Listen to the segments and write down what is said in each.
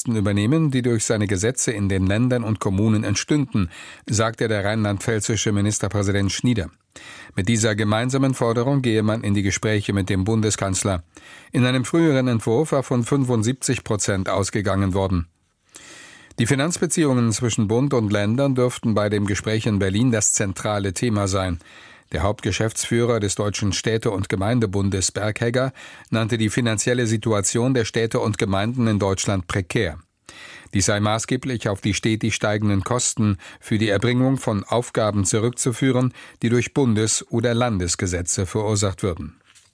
Kosten übernehmen, die durch seine Gesetze in den Ländern und Kommunen entstünden, sagte der rheinland-pfälzische Ministerpräsident Schnieder. Mit dieser gemeinsamen Forderung gehe man in die Gespräche mit dem Bundeskanzler. In einem früheren Entwurf war von 75% ausgegangen worden. Die Finanzbeziehungen zwischen Bund und Ländern dürften bei dem Gespräch in Berlin das zentrale Thema sein. Der Hauptgeschäftsführer des Deutschen Städte- und Gemeindebundes, Berghegger, nannte die finanzielle Situation der Städte und Gemeinden in Deutschland prekär. Dies sei maßgeblich auf die stetig steigenden Kosten für die Erbringung von Aufgaben zurückzuführen, die durch Bundes- oder Landesgesetze verursacht würden.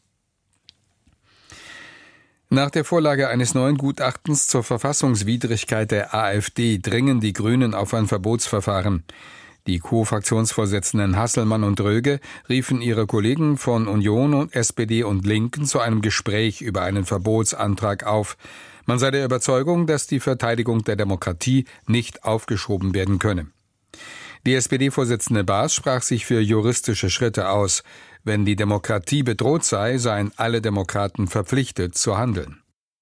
Nach der Vorlage eines neuen Gutachtens zur Verfassungswidrigkeit der AfD dringen die Grünen auf ein Verbotsverfahren. Die Co-Fraktionsvorsitzenden Hasselmann und Röge riefen ihre Kollegen von Union und SPD und Linken zu einem Gespräch über einen Verbotsantrag auf. Man sei der Überzeugung, dass die Verteidigung der Demokratie nicht aufgeschoben werden könne. Die SPD-Vorsitzende Baas sprach sich für juristische Schritte aus. Wenn die Demokratie bedroht sei, seien alle Demokraten verpflichtet zu handeln.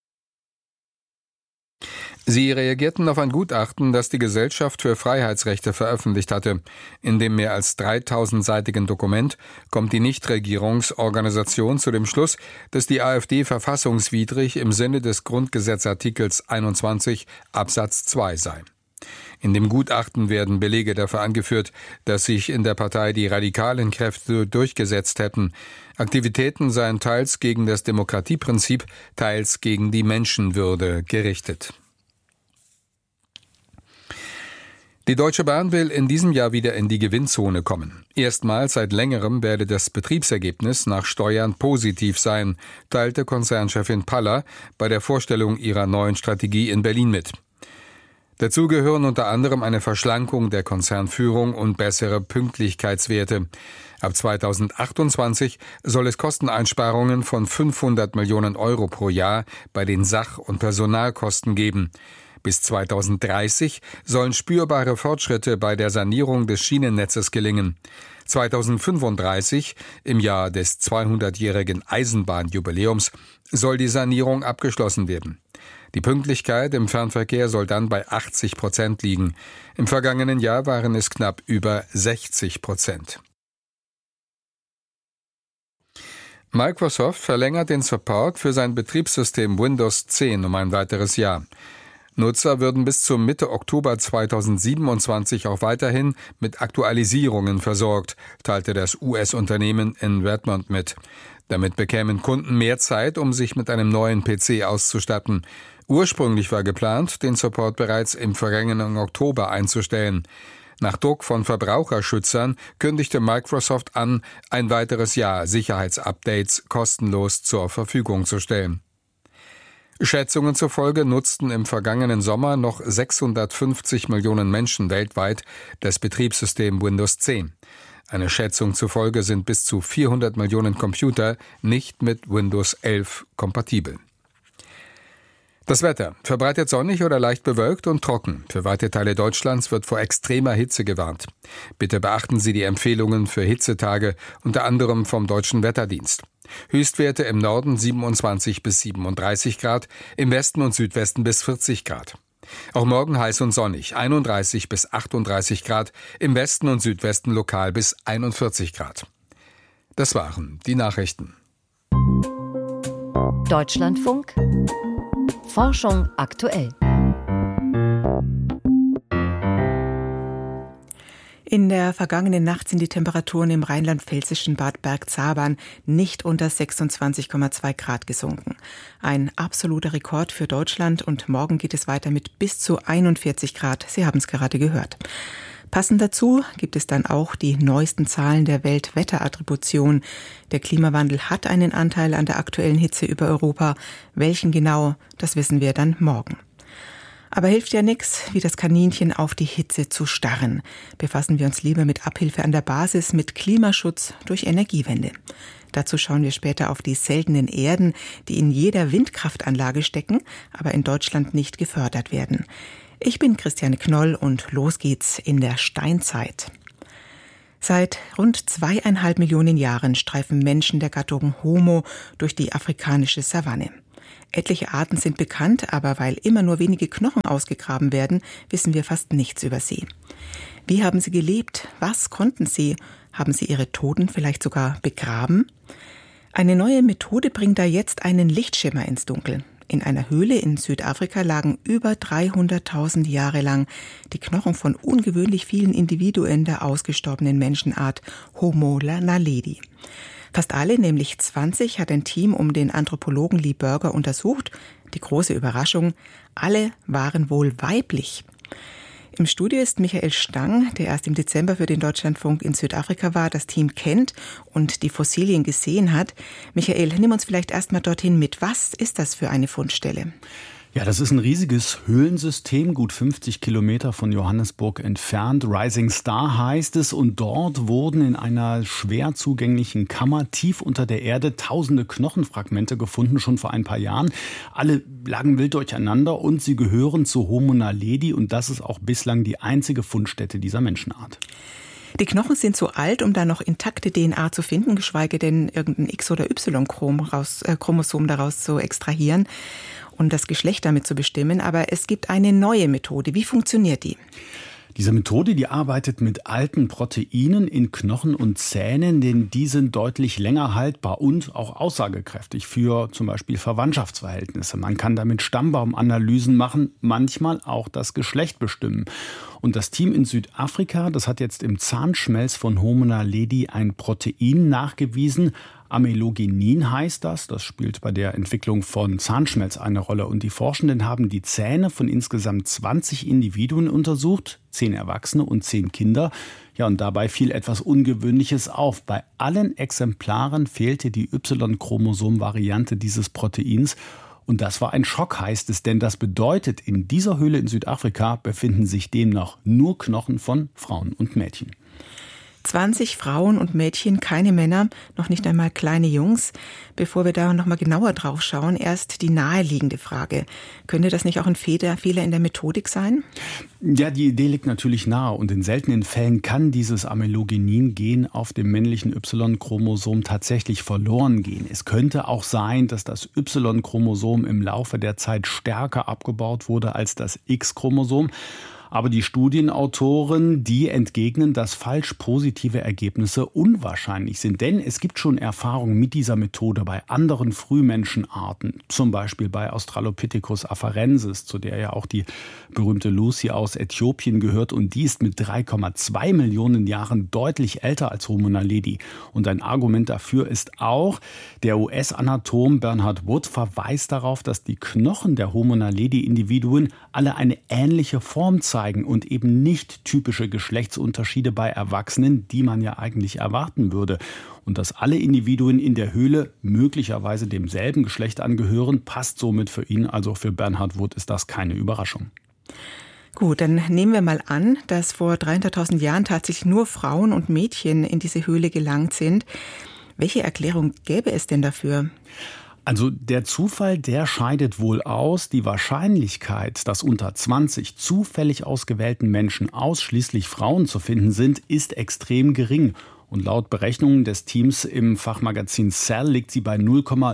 Sie reagierten auf ein Gutachten, das die Gesellschaft für Freiheitsrechte veröffentlicht hatte. In dem mehr als 3000-seitigen Dokument kommt die Nichtregierungsorganisation zu dem Schluss, dass die AfD verfassungswidrig im Sinne des Grundgesetzartikels 21 Absatz 2 sei. In dem Gutachten werden Belege dafür angeführt, dass sich in der Partei die radikalen Kräfte durchgesetzt hätten. Aktivitäten seien teils gegen das Demokratieprinzip, teils gegen die Menschenwürde gerichtet. Die Deutsche Bahn will in diesem Jahr wieder in die Gewinnzone kommen. Erstmals seit längerem werde das Betriebsergebnis nach Steuern positiv sein, teilte Konzernchefin Paller bei der Vorstellung ihrer neuen Strategie in Berlin mit. Dazu gehören unter anderem eine Verschlankung der Konzernführung und bessere Pünktlichkeitswerte. Ab 2028 soll es Kosteneinsparungen von 500 Millionen Euro pro Jahr bei den Sach- und Personalkosten geben. Bis 2030 sollen spürbare Fortschritte bei der Sanierung des Schienennetzes gelingen. 2035, im Jahr des 200-jährigen Eisenbahnjubiläums, soll die Sanierung abgeschlossen werden. Die Pünktlichkeit im Fernverkehr soll dann bei 80% liegen. Im vergangenen Jahr waren es knapp über 60%. Microsoft verlängert den Support für sein Betriebssystem Windows 10 um ein weiteres Jahr. Nutzer würden bis zur Mitte Oktober 2027 auch weiterhin mit Aktualisierungen versorgt, teilte das US-Unternehmen in Redmond mit. Damit bekämen Kunden mehr Zeit, um sich mit einem neuen PC auszustatten. Ursprünglich war geplant, den Support bereits im vergangenen Oktober einzustellen. Nach Druck von Verbraucherschützern kündigte Microsoft an, ein weiteres Jahr Sicherheitsupdates kostenlos zur Verfügung zu stellen. Schätzungen zufolge nutzten im vergangenen Sommer noch 650 Millionen Menschen weltweit das Betriebssystem Windows 10. Einer Schätzung zufolge sind bis zu 400 Millionen Computer nicht mit Windows 11 kompatibel. Das Wetter: verbreitet sonnig oder leicht bewölkt und trocken. Für weite Teile Deutschlands wird vor extremer Hitze gewarnt. Bitte beachten Sie die Empfehlungen für Hitzetage, unter anderem vom Deutschen Wetterdienst. Höchstwerte im Norden 27 bis 37 Grad, im Westen und Südwesten bis 40 Grad. Auch morgen heiß und sonnig, 31 bis 38 Grad, im Westen und Südwesten lokal bis 41 Grad. Das waren die Nachrichten. Deutschlandfunk Forschung aktuell. In der vergangenen Nacht sind die Temperaturen im rheinland-pfälzischen Bad Bergzabern nicht unter 26,2 Grad gesunken. Ein absoluter Rekord für Deutschland, und morgen geht es weiter mit bis zu 41 Grad. Sie haben es gerade gehört. Passend dazu gibt es dann auch die neuesten Zahlen der Weltwetterattribution. Der Klimawandel hat einen Anteil an der aktuellen Hitze über Europa. Welchen genau, das wissen wir dann morgen. Aber hilft ja nichts, wie das Kaninchen auf die Hitze zu starren. Befassen wir uns lieber mit Abhilfe an der Basis, mit Klimaschutz durch Energiewende. Dazu schauen wir später auf die seltenen Erden, die in jeder Windkraftanlage stecken, aber in Deutschland nicht gefördert werden. Ich bin Christiane Knoll und los geht's in der Steinzeit. Seit rund 2,5 Millionen Jahren streifen Menschen der Gattung Homo durch die afrikanische Savanne. Etliche Arten sind bekannt, aber weil immer nur wenige Knochen ausgegraben werden, wissen wir fast nichts über sie. Wie haben sie gelebt? Was konnten sie? Haben sie ihre Toten vielleicht sogar begraben? Eine neue Methode bringt da jetzt einen Lichtschimmer ins Dunkel. In einer Höhle in Südafrika lagen über 300.000 Jahre lang die Knochen von ungewöhnlich vielen Individuen der ausgestorbenen Menschenart Homo naledi. Fast alle, nämlich 20, hat ein Team um den Anthropologen Lee Berger untersucht. Die große Überraschung, alle waren wohl weiblich. Im Studio ist Michael Stang, der erst im Dezember für den Deutschlandfunk in Südafrika war, das Team kennt und die Fossilien gesehen hat. Michael, nimm uns vielleicht erst mal dorthin mit. Was ist das für eine Fundstelle? Ja, das ist ein riesiges Höhlensystem, gut 50 Kilometer von Johannesburg entfernt. Rising Star heißt es. Und dort wurden in einer schwer zugänglichen Kammer tief unter der Erde tausende Knochenfragmente gefunden, schon vor ein paar Jahren. Alle lagen wild durcheinander und sie gehören zu Homo naledi. Und das ist auch bislang die einzige Fundstätte dieser Menschenart. Die Knochen sind zu alt, um da noch intakte DNA zu finden, geschweige denn irgendein X- oder Y-Chromosom daraus zu extrahieren und das Geschlecht damit zu bestimmen. Aber es gibt eine neue Methode. Wie funktioniert die? Diese Methode, die arbeitet mit alten Proteinen in Knochen und Zähnen, denn die sind deutlich länger haltbar und auch aussagekräftig für zum Beispiel Verwandtschaftsverhältnisse. Man kann damit Stammbaumanalysen machen, manchmal auch das Geschlecht bestimmen. Und das Team in Südafrika, das hat jetzt im Zahnschmelz von Homo naledi ein Protein nachgewiesen. Amelogenin heißt das. Das spielt bei der Entwicklung von Zahnschmelz eine Rolle. Und die Forschenden haben die Zähne von insgesamt 20 Individuen untersucht, 10 Erwachsene und 10 Kinder. Ja, und dabei fiel etwas Ungewöhnliches auf. Bei allen Exemplaren fehlte die Y-Chromosom-Variante dieses Proteins. Und das war ein Schock, heißt es, denn das bedeutet, in dieser Höhle in Südafrika befinden sich demnach nur Knochen von Frauen und Mädchen. 20 Frauen und Mädchen, keine Männer, noch nicht einmal kleine Jungs. Bevor wir da noch mal genauer drauf schauen, erst die naheliegende Frage. Könnte das nicht auch ein Fehler in der Methodik sein? Ja, die Idee liegt natürlich nahe und in seltenen Fällen kann dieses Amelogenin-Gen auf dem männlichen Y-Chromosom tatsächlich verloren gehen. Es könnte auch sein, dass das Y-Chromosom im Laufe der Zeit stärker abgebaut wurde als das X-Chromosom. Aber die Studienautoren, die entgegnen, dass falsch positive Ergebnisse unwahrscheinlich sind. Denn es gibt schon Erfahrungen mit dieser Methode bei anderen Frühmenschenarten. Zum Beispiel bei Australopithecus afarensis, zu der ja auch die berühmte Lucy aus Äthiopien gehört. Und die ist mit 3,2 Millionen Jahren deutlich älter als Homo naledi. Und ein Argument dafür ist auch, der US-Anatom Bernhard Wood verweist darauf, dass die Knochen der Homo naledi-Individuen alle eine ähnliche Form zeigen und eben nicht typische Geschlechtsunterschiede bei Erwachsenen, die man ja eigentlich erwarten würde. Und dass alle Individuen in der Höhle möglicherweise demselben Geschlecht angehören, passt somit für ihn, also für Bernhard Wood, ist das keine Überraschung. Gut, dann nehmen wir mal an, dass vor 300.000 Jahren tatsächlich nur Frauen und Mädchen in diese Höhle gelangt sind. Welche Erklärung gäbe es denn dafür? Also der Zufall, der scheidet wohl aus. Die Wahrscheinlichkeit, dass unter 20 zufällig ausgewählten Menschen ausschließlich Frauen zu finden sind, ist extrem gering. Und laut Berechnungen des Teams im Fachmagazin Cell liegt sie bei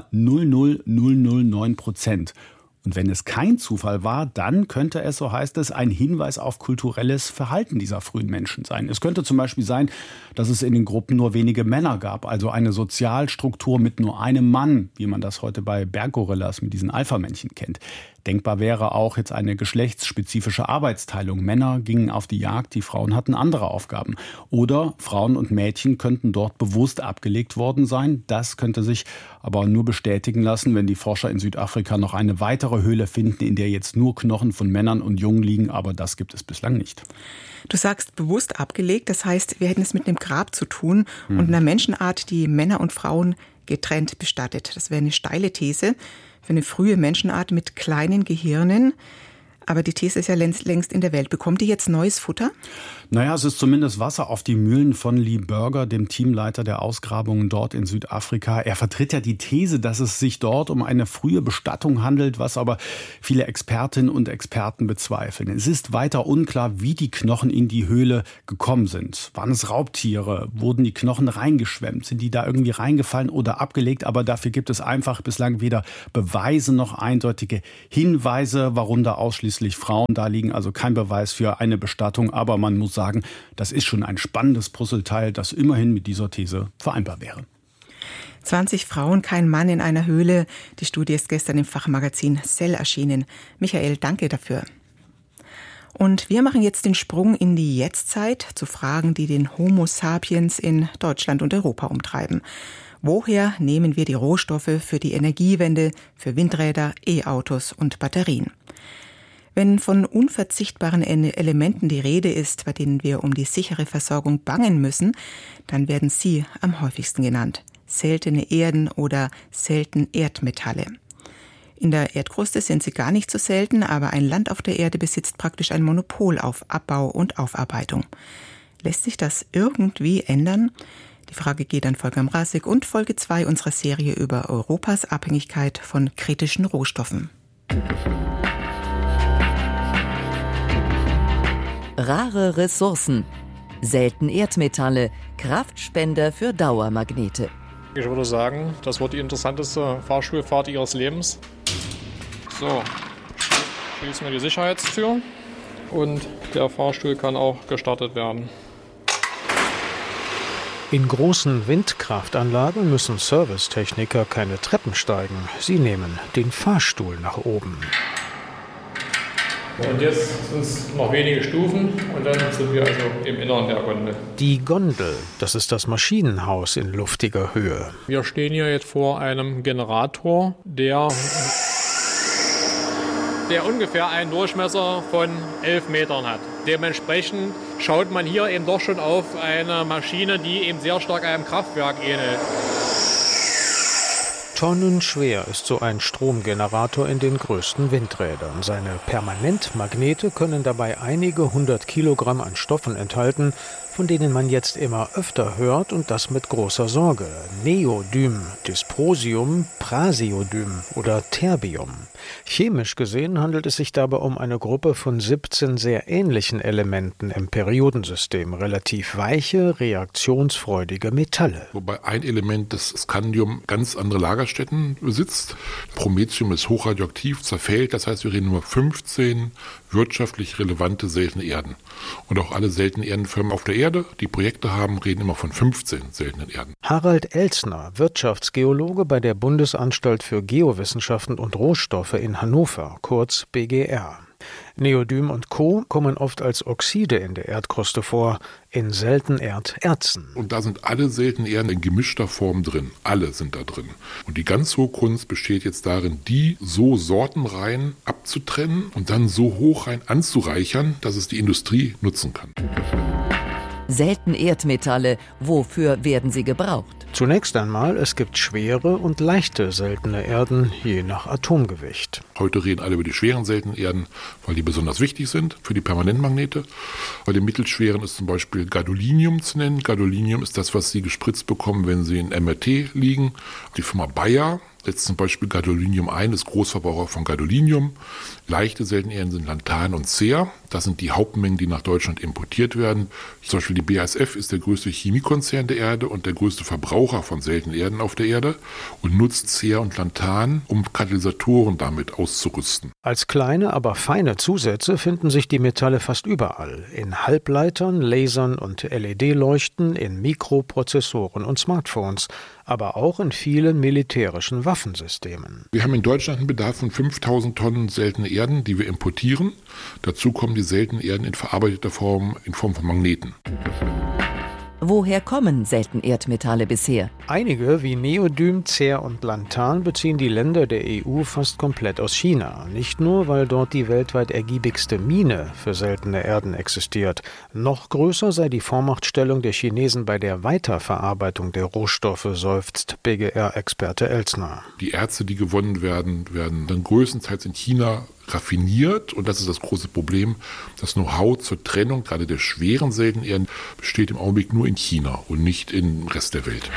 0,00009%. Und wenn es kein Zufall war, dann könnte es, so heißt es, ein Hinweis auf kulturelles Verhalten dieser frühen Menschen sein. Es könnte zum Beispiel sein, dass es in den Gruppen nur wenige Männer gab, also eine Sozialstruktur mit nur einem Mann, wie man das heute bei Berggorillas mit diesen Alpha-Männchen kennt. Denkbar wäre auch jetzt eine geschlechtsspezifische Arbeitsteilung. Männer gingen auf die Jagd, die Frauen hatten andere Aufgaben. Oder Frauen und Mädchen könnten dort bewusst abgelegt worden sein. Das könnte sich aber nur bestätigen lassen, wenn die Forscher in Südafrika noch eine weitere Höhle finden, in der jetzt nur Knochen von Männern und Jungen liegen. Aber das gibt es bislang nicht. Du sagst bewusst abgelegt, das heißt, wir hätten es mit einem Grab zu tun und einer Menschenart, die Männer und Frauen getrennt bestattet. Das wäre eine steile These für eine frühe Menschenart mit kleinen Gehirnen. Aber die These ist ja längst in der Welt. Bekommt die jetzt neues Futter? Naja, es ist zumindest Wasser auf die Mühlen von Lee Burger, dem Teamleiter der Ausgrabungen dort in Südafrika. Er vertritt ja die These, dass es sich dort um eine frühe Bestattung handelt, was aber viele Expertinnen und Experten bezweifeln. Es ist weiter unklar, wie die Knochen in die Höhle gekommen sind. Waren es Raubtiere? Wurden die Knochen reingeschwemmt? Sind die da irgendwie reingefallen oder abgelegt? Aber dafür gibt es einfach bislang weder Beweise noch eindeutige Hinweise, warum da ausschließlich Frauen da liegen. Also kein Beweis für eine Bestattung, aber man muss sagen, das ist schon ein spannendes Puzzleteil, das immerhin mit dieser These vereinbar wäre. 20 Frauen, kein Mann in einer Höhle. Die Studie ist gestern im Fachmagazin Cell erschienen. Michael, danke dafür. Und wir machen jetzt den Sprung in die Jetztzeit zu Fragen, die den Homo sapiens in Deutschland und Europa umtreiben. Woher nehmen wir die Rohstoffe für die Energiewende, für Windräder, E-Autos und Batterien? Wenn von unverzichtbaren Elementen die Rede ist, bei denen wir um die sichere Versorgung bangen müssen, dann werden sie am häufigsten genannt: seltene Erden oder seltene Erdmetalle. In der Erdkruste sind sie gar nicht so selten, aber ein Land auf der Erde besitzt praktisch ein Monopol auf Abbau und Aufarbeitung. Lässt sich das irgendwie ändern? Die Frage geht an Volker Mrazek und Folge 2 unserer Serie über Europas Abhängigkeit von kritischen Rohstoffen. Rare Ressourcen, seltene Erdmetalle, Kraftspender für Dauermagnete. Ich würde sagen, das wird die interessanteste Fahrschulfahrt Ihres Lebens. So, schließen wir die Sicherheitstür und der Fahrstuhl kann auch gestartet werden. In großen Windkraftanlagen müssen Servicetechniker keine Treppen steigen. Sie nehmen den Fahrstuhl nach oben. Und jetzt sind es noch wenige Stufen und dann sind wir also im Inneren der Gondel. Die Gondel, das ist das Maschinenhaus in luftiger Höhe. Wir stehen hier jetzt vor einem Generator, der ungefähr einen Durchmesser von 11 Metern hat. Dementsprechend schaut man hier eben doch schon auf eine Maschine, die eben sehr stark einem Kraftwerk ähnelt. Tonnenschwer ist so ein Stromgenerator in den größten Windrädern. Seine Permanentmagnete können dabei einige 100 Kilogramm an Stoffen enthalten, von denen man jetzt immer öfter hört und das mit großer Sorge. Neodym, Dysprosium, Praseodym oder Terbium. Chemisch gesehen handelt es sich dabei um eine Gruppe von 17 sehr ähnlichen Elementen im Periodensystem, relativ weiche, reaktionsfreudige Metalle. Wobei ein Element, das Scandium, ganz andere Lagerstätten besitzt. Promethium ist hochradioaktiv, zerfällt, das heißt, wir reden über 15 wirtschaftlich relevante seltene Erden. Und auch alle seltenen Erdenfirmen auf der Erde, die Projekte haben, reden immer von 15 seltenen Erden. Harald Elstner, Wirtschaftsgeologe bei der Bundesanstalt für Geowissenschaften und Rohstoffe in Hannover, kurz BGR. Neodym und Co. kommen oft als Oxide in der Erdkruste vor, in Seltenerderzen. Und da sind alle seltenen Erden in gemischter Form drin. Alle sind da drin. Und die ganz hohe Kunst besteht jetzt darin, die so sortenrein abzutrennen und dann so hochrein anzureichern, dass es die Industrie nutzen kann. Seltene Erdmetalle, wofür werden sie gebraucht? Zunächst einmal, es gibt schwere und leichte seltene Erden, je nach Atomgewicht. Heute reden alle über die schweren seltenen Erden, weil die besonders wichtig sind für die Permanentmagnete. Bei den mittelschweren ist zum Beispiel Gadolinium zu nennen. Gadolinium ist das, was Sie gespritzt bekommen, wenn Sie in MRT liegen. Die Firma Bayer setzt zum Beispiel Gadolinium ein, ist Großverbraucher von Gadolinium. Leichte seltene Erden sind Lanthan und Ceer. Das sind die Hauptmengen, die nach Deutschland importiert werden. Zum Beispiel die BASF ist der größte Chemiekonzern der Erde und der größte Verbraucher von seltenen Erden auf der Erde und nutzt Ceer und Lanthan, um Katalysatoren damit auszurüsten. Als kleine, aber feine Zusätze finden sich die Metalle fast überall. In Halbleitern, Lasern und LED-Leuchten, in Mikroprozessoren und Smartphones, aber auch in vielen militärischen Waffensystemen. Wir haben in Deutschland einen Bedarf von 5000 Tonnen seltene Erden, die wir importieren. Dazu kommen die seltenen Erden in verarbeiteter Form, in Form von Magneten. Woher kommen seltene Erdmetalle bisher? Einige wie Neodym, Ceer und Lanthan beziehen die Länder der EU fast komplett aus China. Nicht nur, weil dort die weltweit ergiebigste Mine für seltene Erden existiert. Noch größer sei die Vormachtstellung der Chinesen bei der Weiterverarbeitung der Rohstoffe, seufzt BGR-Experte Elstner. Die Erze, die gewonnen werden, werden dann größtenteils in China raffiniert. Und das ist das große Problem. Das Know-how zur Trennung, gerade der schweren Seltenerden, besteht im Augenblick nur in China und nicht im Rest der Welt.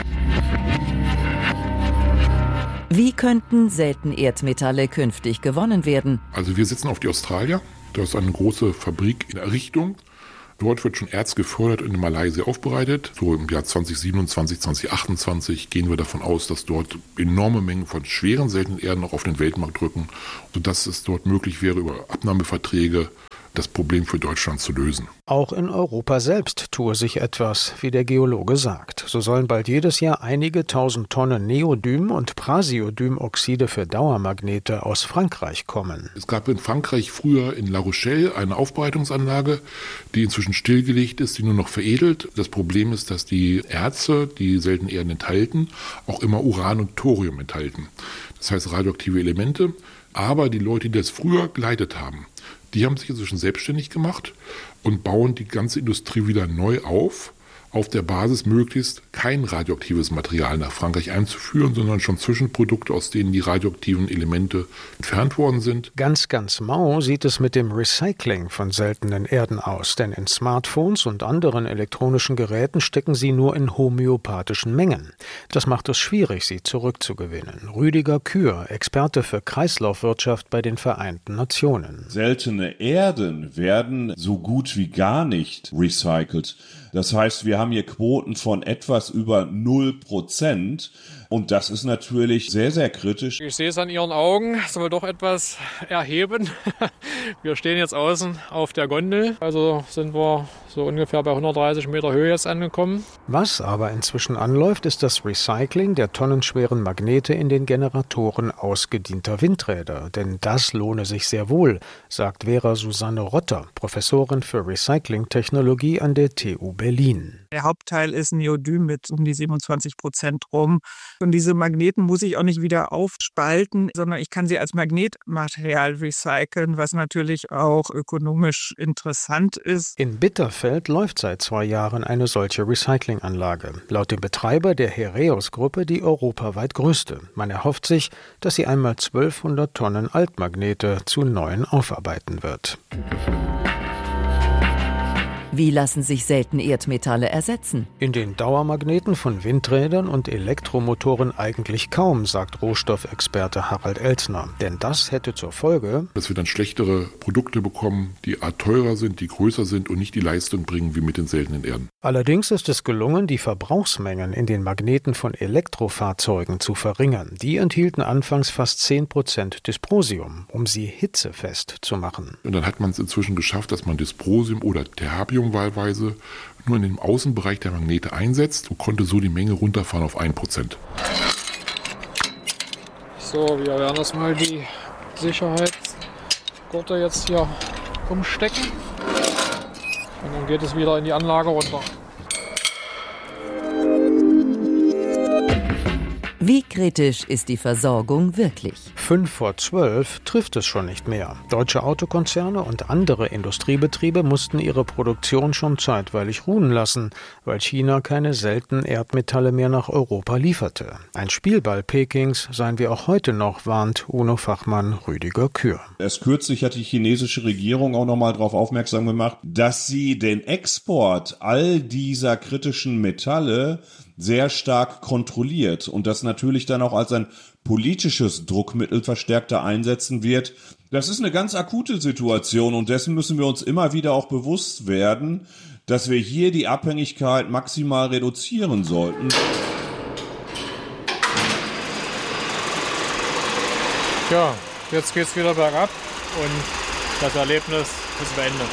Wie könnten Seltenerdmetalle künftig gewonnen werden? Also wir sitzen auf die Australier. Da ist eine große Fabrik in Errichtung. Dort wird schon Erz gefördert und in Malaysia aufbereitet. So im Jahr 2027, 2028 gehen wir davon aus, dass dort enorme Mengen von schweren Seltenerden auch auf den Weltmarkt drücken, sodass es dort möglich wäre, über Abnahmeverträge das Problem für Deutschland zu lösen. Auch in Europa selbst tue sich etwas, wie der Geologe sagt. So sollen bald jedes Jahr einige tausend Tonnen Neodym- und Praseodymoxide für Dauermagnete aus Frankreich kommen. Es gab in Frankreich früher in La Rochelle eine Aufbereitungsanlage, die inzwischen stillgelegt ist, die nur noch veredelt. Das Problem ist, dass die Erze, die Seltenerden enthalten, auch immer Uran und Thorium enthalten. Das heißt radioaktive Elemente. Aber die Leute, die das früher geleitet haben, die haben sich inzwischen selbstständig gemacht und bauen die ganze Industrie wieder neu auf der Basis möglichst kein radioaktives Material nach Frankreich einzuführen, sondern schon Zwischenprodukte, aus denen die radioaktiven Elemente entfernt worden sind. Ganz mau sieht es mit dem Recycling von seltenen Erden aus, denn in Smartphones und anderen elektronischen Geräten stecken sie nur in homöopathischen Mengen. Das macht es schwierig, sie zurückzugewinnen. Rüdiger Kür, Experte für Kreislaufwirtschaft bei den Vereinten Nationen. Seltene Erden werden so gut wie gar nicht recycelt. Das heißt, wir haben hier Quoten von etwas über 0%. Und das ist natürlich sehr, sehr kritisch. Ich sehe es an Ihren Augen, es soll doch etwas erheben. Wir stehen jetzt außen auf der Gondel, also sind wir so ungefähr bei 130 Meter Höhe jetzt angekommen. Was aber inzwischen anläuft, ist das Recycling der tonnenschweren Magnete in den Generatoren ausgedienter Windräder. Denn das lohne sich sehr wohl, sagt Vera Susanne Rotter, Professorin für Recyclingtechnologie an der TU Berlin. Der Hauptteil ist Neodym mit um die 27% rum. Und diese Magneten muss ich auch nicht wieder aufspalten, sondern ich kann sie als Magnetmaterial recyceln, was natürlich auch ökonomisch interessant ist. In Bitterfeld läuft seit 2 Jahren eine solche Recyclinganlage. Laut dem Betreiber der Heraeus-Gruppe die europaweit größte. Man erhofft sich, dass sie einmal 1200 Tonnen Altmagnete zu neuen aufarbeiten wird. Wie lassen sich Seltenerdmetalle ersetzen? In den Dauermagneten von Windrädern und Elektromotoren eigentlich kaum, sagt Rohstoffexperte Harald Elsner. Denn das hätte zur Folge, dass wir dann schlechtere Produkte bekommen, die teurer sind, die größer sind und nicht die Leistung bringen wie mit den seltenen Erden. Allerdings ist es gelungen, die Verbrauchsmengen in den Magneten von Elektrofahrzeugen zu verringern. Die enthielten anfangs fast 10% Dysprosium, um sie hitzefest zu machen. Und dann hat man es inzwischen geschafft, dass man Dysprosium oder Terbium wahlweise nur in dem Außenbereich der Magnete einsetzt und konnte so die Menge runterfahren auf 1%. So, wir werden erstmal die Sicherheitsgurte jetzt hier umstecken. Und dann geht es wieder in die Anlage runter. Wie kritisch ist die Versorgung wirklich? 11:55 trifft es schon nicht mehr. Deutsche Autokonzerne und andere Industriebetriebe mussten ihre Produktion schon zeitweilig ruhen lassen, weil China keine seltenen Erdmetalle mehr nach Europa lieferte. Ein Spielball Pekings seien wir auch heute noch, warnt UNO-Fachmann Rüdiger Kür. Erst kürzlich hat die chinesische Regierung auch nochmal darauf aufmerksam gemacht, dass sie den Export all dieser kritischen Metalle sehr stark kontrolliert und das natürlich dann auch als ein politisches Druckmittel verstärkter einsetzen wird. Das ist eine ganz akute Situation und dessen müssen wir uns immer wieder auch bewusst werden, dass wir hier die Abhängigkeit maximal reduzieren sollten. Ja, jetzt geht's wieder bergab und das Erlebnis ist beendet.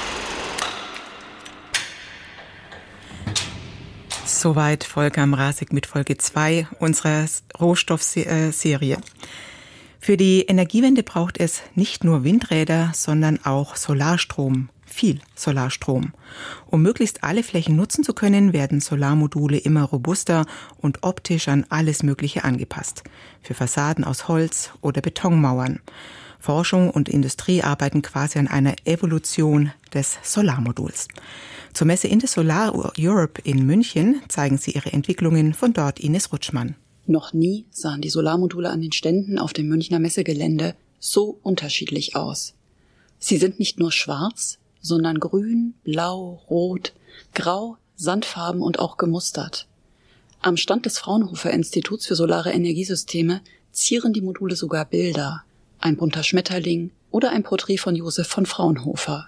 Soweit Volker Mrazek mit Folge 2 unserer Rohstoffserie. Für die Energiewende braucht es nicht nur Windräder, sondern auch Solarstrom. Viel Solarstrom. Um möglichst alle Flächen nutzen zu können, werden Solarmodule immer robuster und optisch an alles Mögliche angepasst. Für Fassaden aus Holz oder Betonmauern. Forschung und Industrie arbeiten quasi an einer Evolution des Solarmoduls. Zur Messe Intersolar Europe in München zeigen sie ihre Entwicklungen, von dort Ines Rutschmann. Noch nie sahen die Solarmodule an den Ständen auf dem Münchner Messegelände so unterschiedlich aus. Sie sind nicht nur schwarz, sondern grün, blau, rot, grau, sandfarben und auch gemustert. Am Stand des Fraunhofer Instituts für Solare Energiesysteme zieren die Module sogar Bilder, ein bunter Schmetterling oder ein Porträt von Josef von Fraunhofer.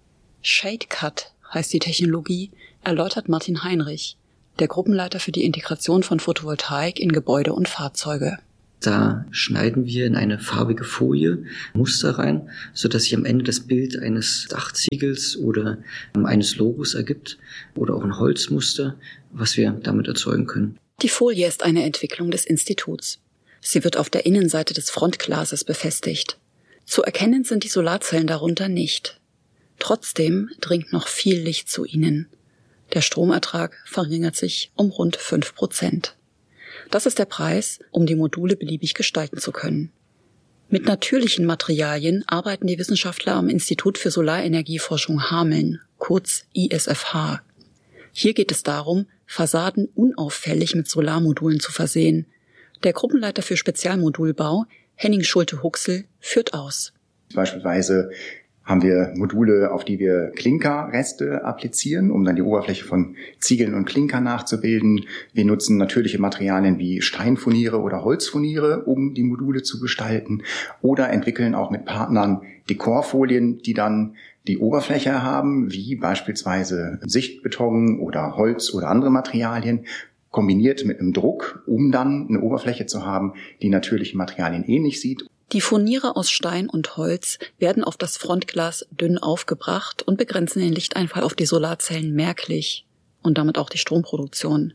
Shade Cut heißt die Technologie, erläutert Martin Heinrich, der Gruppenleiter für die Integration von Photovoltaik in Gebäude und Fahrzeuge. Da schneiden wir in eine farbige Folie Muster rein, sodass sich am Ende das Bild eines Dachziegels oder eines Logos ergibt oder auch ein Holzmuster, was wir damit erzeugen können. Die Folie ist eine Entwicklung des Instituts. Sie wird auf der Innenseite des Frontglases befestigt. Zu erkennen sind die Solarzellen darunter nicht. Trotzdem dringt noch viel Licht zu ihnen. Der Stromertrag verringert sich um rund 5%. Das ist der Preis, um die Module beliebig gestalten zu können. Mit natürlichen Materialien arbeiten die Wissenschaftler am Institut für Solarenergieforschung Hameln, kurz ISFH. Hier geht es darum, Fassaden unauffällig mit Solarmodulen zu versehen. Der Gruppenleiter für Spezialmodulbau, Henning Schulte-Huxel, führt aus. Beispielsweise haben wir Module, auf die wir Klinkerreste applizieren, um dann die Oberfläche von Ziegeln und Klinker nachzubilden. Wir nutzen natürliche Materialien wie Steinfurniere oder Holzfurniere, um die Module zu gestalten. Oder entwickeln auch mit Partnern Dekorfolien, die dann die Oberfläche haben, wie beispielsweise Sichtbeton oder Holz oder andere Materialien, kombiniert mit einem Druck, um dann eine Oberfläche zu haben, die natürliche Materialien ähnlich sieht. Die Furniere aus Stein und Holz werden auf das Frontglas dünn aufgebracht und begrenzen den Lichteinfall auf die Solarzellen merklich und damit auch die Stromproduktion.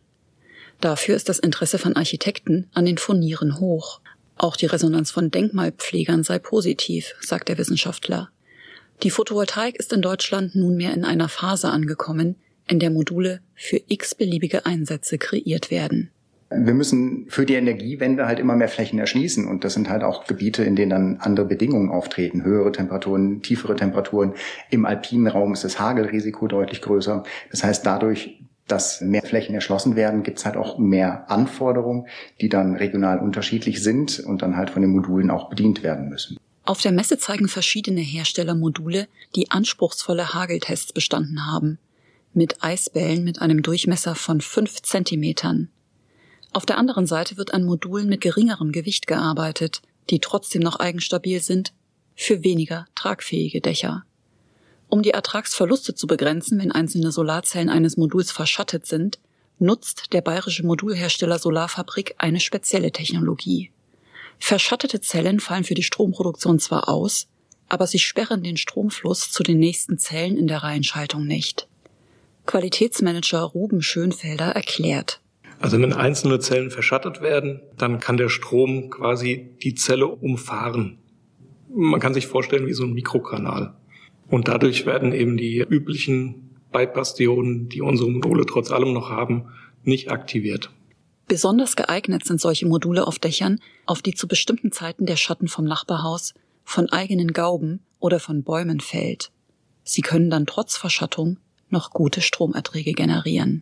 Dafür ist das Interesse von Architekten an den Furnieren hoch. Auch die Resonanz von Denkmalpflegern sei positiv, sagt der Wissenschaftler. Die Photovoltaik ist in Deutschland nunmehr in einer Phase angekommen, in der Module für x-beliebige Einsätze kreiert werden. Wir müssen für die Energiewende halt immer mehr Flächen erschließen und das sind halt auch Gebiete, in denen dann andere Bedingungen auftreten, höhere Temperaturen, tiefere Temperaturen. Im alpinen Raum ist das Hagelrisiko deutlich größer. Das heißt, dadurch, dass mehr Flächen erschlossen werden, gibt es halt auch mehr Anforderungen, die dann regional unterschiedlich sind und dann halt von den Modulen auch bedient werden müssen. Auf der Messe zeigen verschiedene Hersteller Module, die anspruchsvolle Hageltests bestanden haben, mit Eisbällen mit einem Durchmesser von 5 Zentimetern. Auf der anderen Seite wird an Modulen mit geringerem Gewicht gearbeitet, die trotzdem noch eigenstabil sind, für weniger tragfähige Dächer. Um die Ertragsverluste zu begrenzen, wenn einzelne Solarzellen eines Moduls verschattet sind, nutzt der bayerische Modulhersteller Solarfabrik eine spezielle Technologie. Verschattete Zellen fallen für die Stromproduktion zwar aus, aber sie sperren den Stromfluss zu den nächsten Zellen in der Reihenschaltung nicht. Qualitätsmanager Ruben Schönfelder erklärt: Also wenn einzelne Zellen verschattet werden, dann kann der Strom quasi die Zelle umfahren. Man kann sich vorstellen wie so ein Mikrokanal. Und dadurch werden eben die üblichen Bypass-Dioden, die unsere Module trotz allem noch haben, nicht aktiviert. Besonders geeignet sind solche Module auf Dächern, auf die zu bestimmten Zeiten der Schatten vom Nachbarhaus, von eigenen Gauben oder von Bäumen fällt. Sie können dann trotz Verschattung noch gute Stromerträge generieren.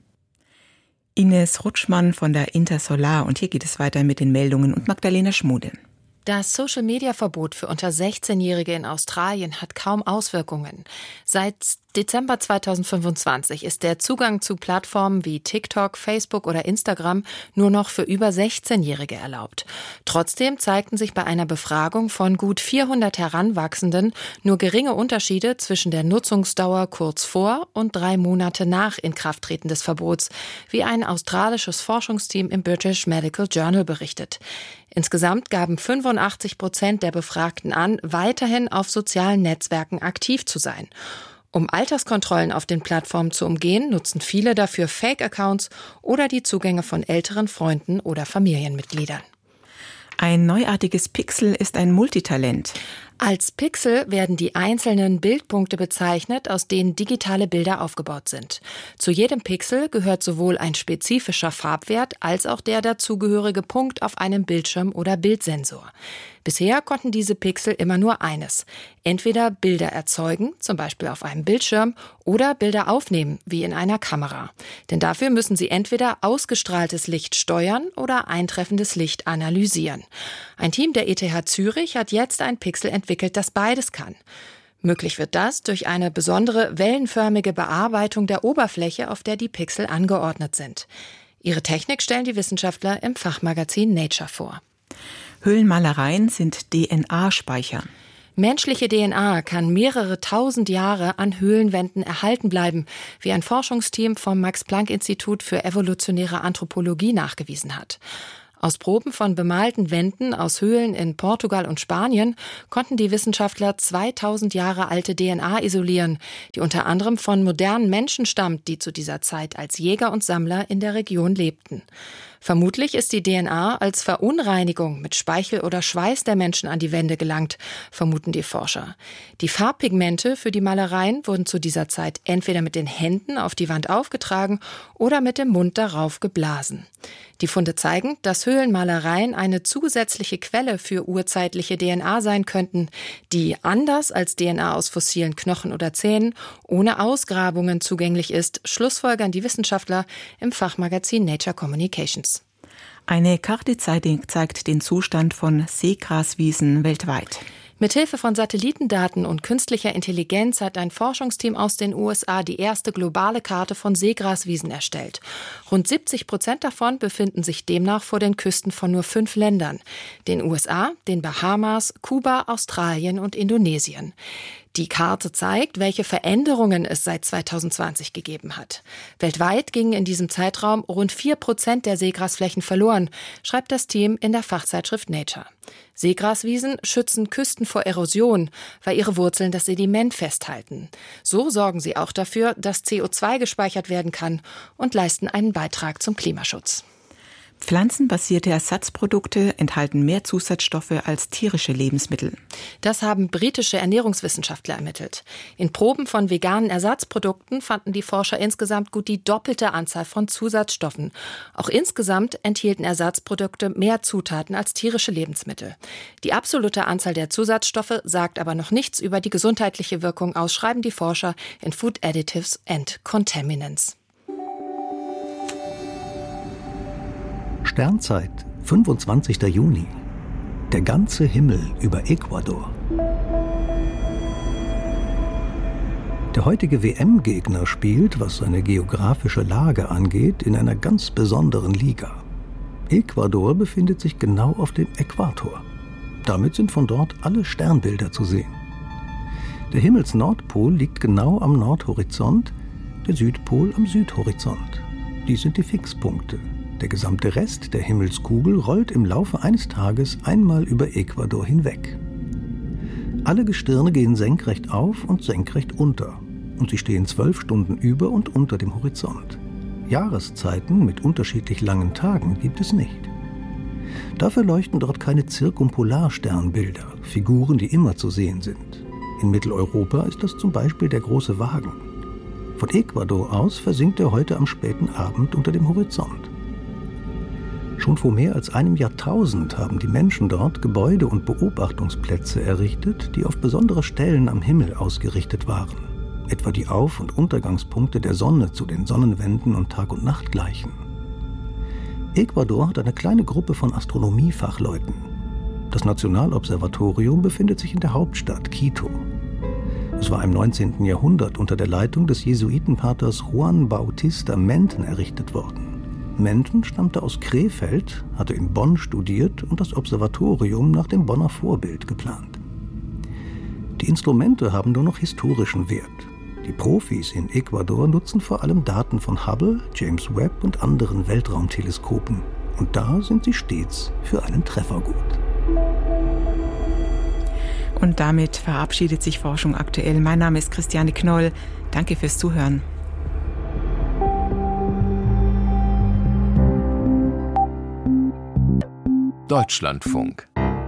Ines Rutschmann von der Intersolar und hier geht es weiter mit den Meldungen und Magdalena Schmude. Das Social-Media-Verbot für unter 16-Jährige in Australien hat kaum Auswirkungen. Seit Dezember 2025 ist der Zugang zu Plattformen wie TikTok, Facebook oder Instagram nur noch für über 16-Jährige erlaubt. Trotzdem zeigten sich bei einer Befragung von gut 400 Heranwachsenden nur geringe Unterschiede zwischen der Nutzungsdauer kurz vor und 3 Monate nach Inkrafttreten des Verbots, wie ein australisches Forschungsteam im British Medical Journal berichtet. Insgesamt gaben 85% der Befragten an, weiterhin auf sozialen Netzwerken aktiv zu sein. Um Alterskontrollen auf den Plattformen zu umgehen, nutzen viele dafür Fake-Accounts oder die Zugänge von älteren Freunden oder Familienmitgliedern. Ein neuartiges Pixel ist ein Multitalent. Als Pixel werden die einzelnen Bildpunkte bezeichnet, aus denen digitale Bilder aufgebaut sind. Zu jedem Pixel gehört sowohl ein spezifischer Farbwert als auch der dazugehörige Punkt auf einem Bildschirm oder Bildsensor. Bisher konnten diese Pixel immer nur eines: entweder Bilder erzeugen, zum Beispiel auf einem Bildschirm, oder Bilder aufnehmen, wie in einer Kamera. Denn dafür müssen sie entweder ausgestrahltes Licht steuern oder eintreffendes Licht analysieren. Ein Team der ETH Zürich hat jetzt ein Pixel entwickelt, das beides kann. Möglich wird das durch eine besondere wellenförmige Bearbeitung der Oberfläche, auf der die Pixel angeordnet sind. Ihre Technik stellen die Wissenschaftler im Fachmagazin Nature vor. Höhlenmalereien sind DNA-Speicher. Menschliche DNA kann mehrere tausend Jahre an Höhlenwänden erhalten bleiben, wie ein Forschungsteam vom Max-Planck-Institut für evolutionäre Anthropologie nachgewiesen hat. Aus Proben von bemalten Wänden aus Höhlen in Portugal und Spanien konnten die Wissenschaftler 2000 Jahre alte DNA isolieren, die unter anderem von modernen Menschen stammt, die zu dieser Zeit als Jäger und Sammler in der Region lebten. Vermutlich ist die DNA als Verunreinigung mit Speichel oder Schweiß der Menschen an die Wände gelangt, vermuten die Forscher. Die Farbpigmente für die Malereien wurden zu dieser Zeit entweder mit den Händen auf die Wand aufgetragen oder mit dem Mund darauf geblasen. Die Funde zeigen, dass Höhlenmalereien eine zusätzliche Quelle für urzeitliche DNA sein könnten, die anders als DNA aus fossilen Knochen oder Zähnen ohne Ausgrabungen zugänglich ist, schlussfolgern die Wissenschaftler im Fachmagazin Nature Communications. Eine Karte zeigt den Zustand von Seegraswiesen weltweit. Mithilfe von Satellitendaten und künstlicher Intelligenz hat ein Forschungsteam aus den USA die erste globale Karte von Seegraswiesen erstellt. Rund 70% davon befinden sich demnach vor den Küsten von nur 5 Ländern: den USA, den Bahamas, Kuba, Australien und Indonesien. Die Karte zeigt, welche Veränderungen es seit 2020 gegeben hat. Weltweit gingen in diesem Zeitraum rund 4% der Seegrasflächen verloren, schreibt das Team in der Fachzeitschrift Nature. Seegraswiesen schützen Küsten vor Erosion, weil ihre Wurzeln das Sediment festhalten. So sorgen sie auch dafür, dass CO2 gespeichert werden kann und leisten einen Beitrag zum Klimaschutz. Pflanzenbasierte Ersatzprodukte enthalten mehr Zusatzstoffe als tierische Lebensmittel. Das haben britische Ernährungswissenschaftler ermittelt. In Proben von veganen Ersatzprodukten fanden die Forscher insgesamt gut die doppelte Anzahl von Zusatzstoffen. Auch insgesamt enthielten Ersatzprodukte mehr Zutaten als tierische Lebensmittel. Die absolute Anzahl der Zusatzstoffe sagt aber noch nichts über die gesundheitliche Wirkung aus, schreiben die Forscher in Food Additives and Contaminants. Sternzeit, 25. Juni. Der ganze Himmel über Ecuador. Der heutige WM-Gegner spielt, was seine geografische Lage angeht, in einer ganz besonderen Liga. Ecuador befindet sich genau auf dem Äquator. Damit sind von dort alle Sternbilder zu sehen. Der Himmelsnordpol liegt genau am Nordhorizont, der Südpol am Südhorizont. Dies sind die Fixpunkte. Der gesamte Rest der Himmelskugel rollt im Laufe eines Tages einmal über Ecuador hinweg. Alle Gestirne gehen senkrecht auf und senkrecht unter, und sie stehen 12 Stunden über und unter dem Horizont. Jahreszeiten mit unterschiedlich langen Tagen gibt es nicht. Dafür leuchten dort keine Zirkumpolarsternbilder, Figuren, die immer zu sehen sind. In Mitteleuropa ist das zum Beispiel der große Wagen. Von Ecuador aus versinkt er heute am späten Abend unter dem Horizont. Schon vor mehr als einem Jahrtausend haben die Menschen dort Gebäude und Beobachtungsplätze errichtet, die auf besondere Stellen am Himmel ausgerichtet waren. Etwa die Auf- und Untergangspunkte der Sonne zu den Sonnenwenden und Tag- und Nachtgleichen. Ecuador hat eine kleine Gruppe von Astronomiefachleuten. Das Nationalobservatorium befindet sich in der Hauptstadt Quito. Es war im 19. Jahrhundert unter der Leitung des Jesuitenpaters Juan Bautista Menten errichtet worden. Menten stammte aus Krefeld, hatte in Bonn studiert und das Observatorium nach dem Bonner Vorbild geplant. Die Instrumente haben nur noch historischen Wert. Die Profis in Ecuador nutzen vor allem Daten von Hubble, James Webb und anderen Weltraumteleskopen. Und da sind sie stets für einen Treffer gut. Und damit verabschiedet sich Forschung aktuell. Mein Name ist Christiane Knoll. Danke fürs Zuhören. Deutschlandfunk.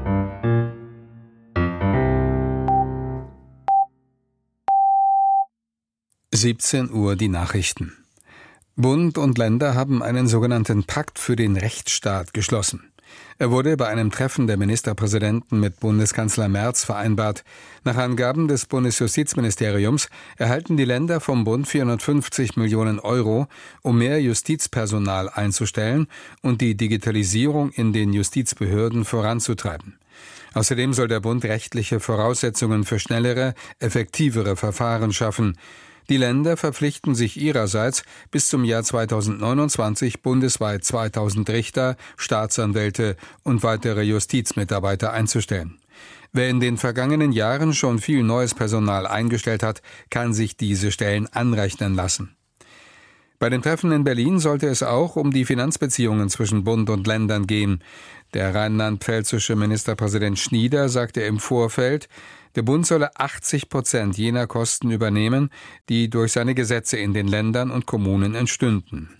Uhr die Nachrichten. Bund und Länder haben einen sogenannten Pakt für den Rechtsstaat geschlossen. Er wurde bei einem Treffen der Ministerpräsidenten mit Bundeskanzler Merz vereinbart. Nach Angaben des Bundesjustizministeriums erhalten die Länder vom Bund 450 Millionen Euro, um mehr Justizpersonal einzustellen und die Digitalisierung in den Justizbehörden voranzutreiben. Außerdem soll der Bund rechtliche Voraussetzungen für schnellere, effektivere Verfahren schaffen. Die Länder verpflichten sich ihrerseits, bis zum Jahr 2029 bundesweit 2000 Richter, Staatsanwälte und weitere Justizmitarbeiter einzustellen. Wer in den vergangenen Jahren schon viel neues Personal eingestellt hat, kann sich diese Stellen anrechnen lassen. Bei dem Treffen in Berlin sollte es auch um die Finanzbeziehungen zwischen Bund und Ländern gehen. Der rheinland-pfälzische Ministerpräsident Schnieder sagte im Vorfeld, der Bund solle 80% jener Kosten übernehmen, die durch seine Gesetze in den Ländern und Kommunen entstünden.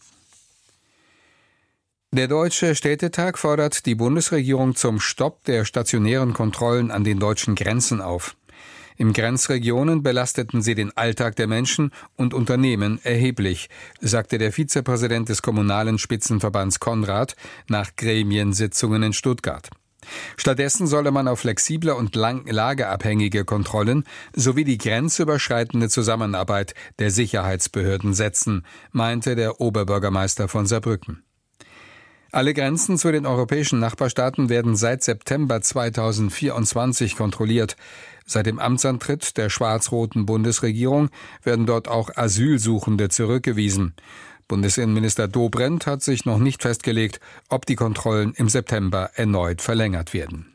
Der Deutsche Städtetag fordert die Bundesregierung zum Stopp der stationären Kontrollen an den deutschen Grenzen auf. In Grenzregionen belasteten sie den Alltag der Menschen und Unternehmen erheblich, sagte der Vizepräsident des Kommunalen Spitzenverbands Konrad nach Gremiensitzungen in Stuttgart. Stattdessen solle man auf flexible und lageabhängige Kontrollen sowie die grenzüberschreitende Zusammenarbeit der Sicherheitsbehörden setzen, meinte der Oberbürgermeister von Saarbrücken. Alle Grenzen zu den europäischen Nachbarstaaten werden seit September 2024 kontrolliert. Seit dem Amtsantritt der schwarz-roten Bundesregierung werden dort auch Asylsuchende zurückgewiesen. Bundesinnenminister Dobrindt hat sich noch nicht festgelegt, ob die Kontrollen im September erneut verlängert werden.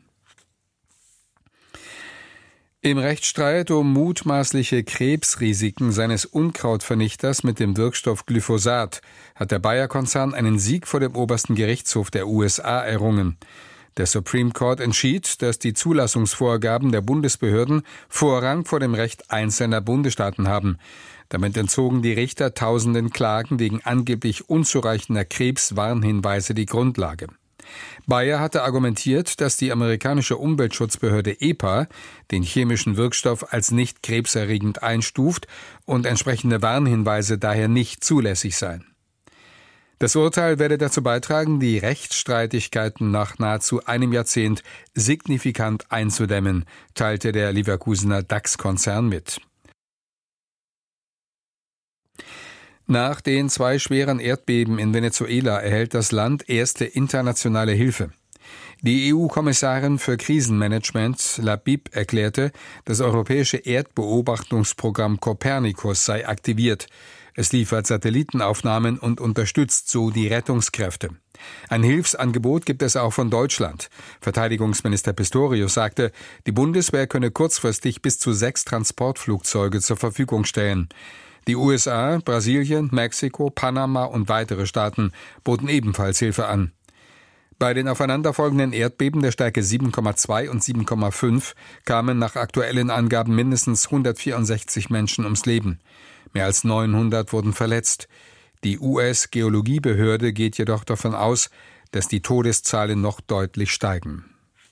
Im Rechtsstreit um mutmaßliche Krebsrisiken seines Unkrautvernichters mit dem Wirkstoff Glyphosat hat der Bayer-Konzern einen Sieg vor dem obersten Gerichtshof der USA errungen. Der Supreme Court entschied, dass die Zulassungsvorgaben der Bundesbehörden Vorrang vor dem Recht einzelner Bundesstaaten haben. Damit entzogen die Richter tausenden Klagen wegen angeblich unzureichender Krebswarnhinweise die Grundlage. Bayer hatte argumentiert, dass die amerikanische Umweltschutzbehörde EPA den chemischen Wirkstoff als nicht krebserregend einstuft und entsprechende Warnhinweise daher nicht zulässig seien. Das Urteil werde dazu beitragen, die Rechtsstreitigkeiten nach nahezu einem Jahrzehnt signifikant einzudämmen, teilte der Leverkusener DAX-Konzern mit. Nach den 2 schweren Erdbeben in Venezuela erhält das Land erste internationale Hilfe. Die EU-Kommissarin für Krisenmanagement, Labib, erklärte, das europäische Erdbeobachtungsprogramm Copernicus sei aktiviert. Es liefert Satellitenaufnahmen und unterstützt so die Rettungskräfte. Ein Hilfsangebot gibt es auch von Deutschland. Verteidigungsminister Pistorius sagte, die Bundeswehr könne kurzfristig bis zu 6 Transportflugzeuge zur Verfügung stellen. Die USA, Brasilien, Mexiko, Panama und weitere Staaten boten ebenfalls Hilfe an. Bei den aufeinanderfolgenden Erdbeben der Stärke 7,2 und 7,5 kamen nach aktuellen Angaben mindestens 164 Menschen ums Leben. Mehr als 900 wurden verletzt. Die US-Geologiebehörde geht jedoch davon aus, dass die Todeszahlen noch deutlich steigen.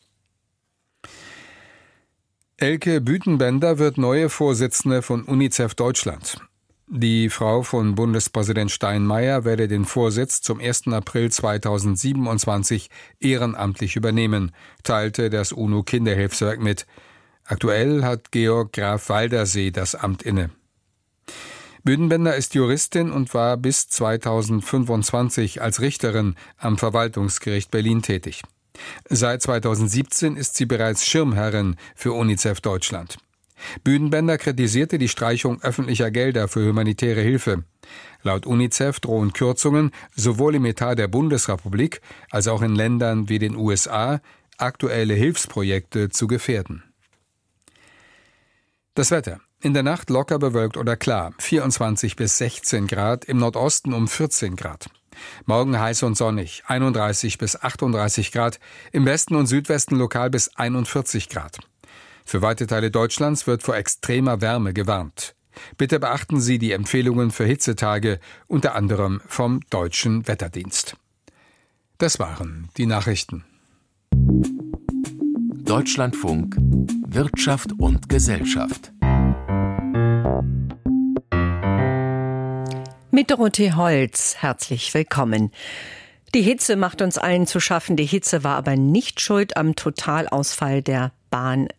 Elke Bütenbender wird neue Vorsitzende von UNICEF Deutschland. Die Frau von Bundespräsident Steinmeier werde den Vorsitz zum 1. April 2027 ehrenamtlich übernehmen, teilte das UNO-Kinderhilfswerk mit. Aktuell hat Georg Graf Waldersee das Amt inne. Büdenbender ist Juristin und war bis 2025 als Richterin am Verwaltungsgericht Berlin tätig. Seit 2017 ist sie bereits Schirmherrin für UNICEF Deutschland. Büdenbender kritisierte die Streichung öffentlicher Gelder für humanitäre Hilfe. Laut UNICEF drohen Kürzungen sowohl im Etat der Bundesrepublik als auch in Ländern wie den USA, aktuelle Hilfsprojekte zu gefährden. Das Wetter. In der Nacht locker bewölkt oder klar, 24 bis 16 Grad, im Nordosten um 14 Grad. Morgen heiß und sonnig, 31 bis 38 Grad, im Westen und Südwesten lokal bis 41 Grad. Für weite Teile Deutschlands wird vor extremer Wärme gewarnt. Bitte beachten Sie die Empfehlungen für Hitzetage, unter anderem vom Deutschen Wetterdienst. Das waren die Nachrichten. Deutschlandfunk Wirtschaft und Gesellschaft. Mit Dorothee Holz, herzlich willkommen. Die Hitze macht uns allen zu schaffen. Die Hitze war aber nicht schuld am Totalausfall der Bahn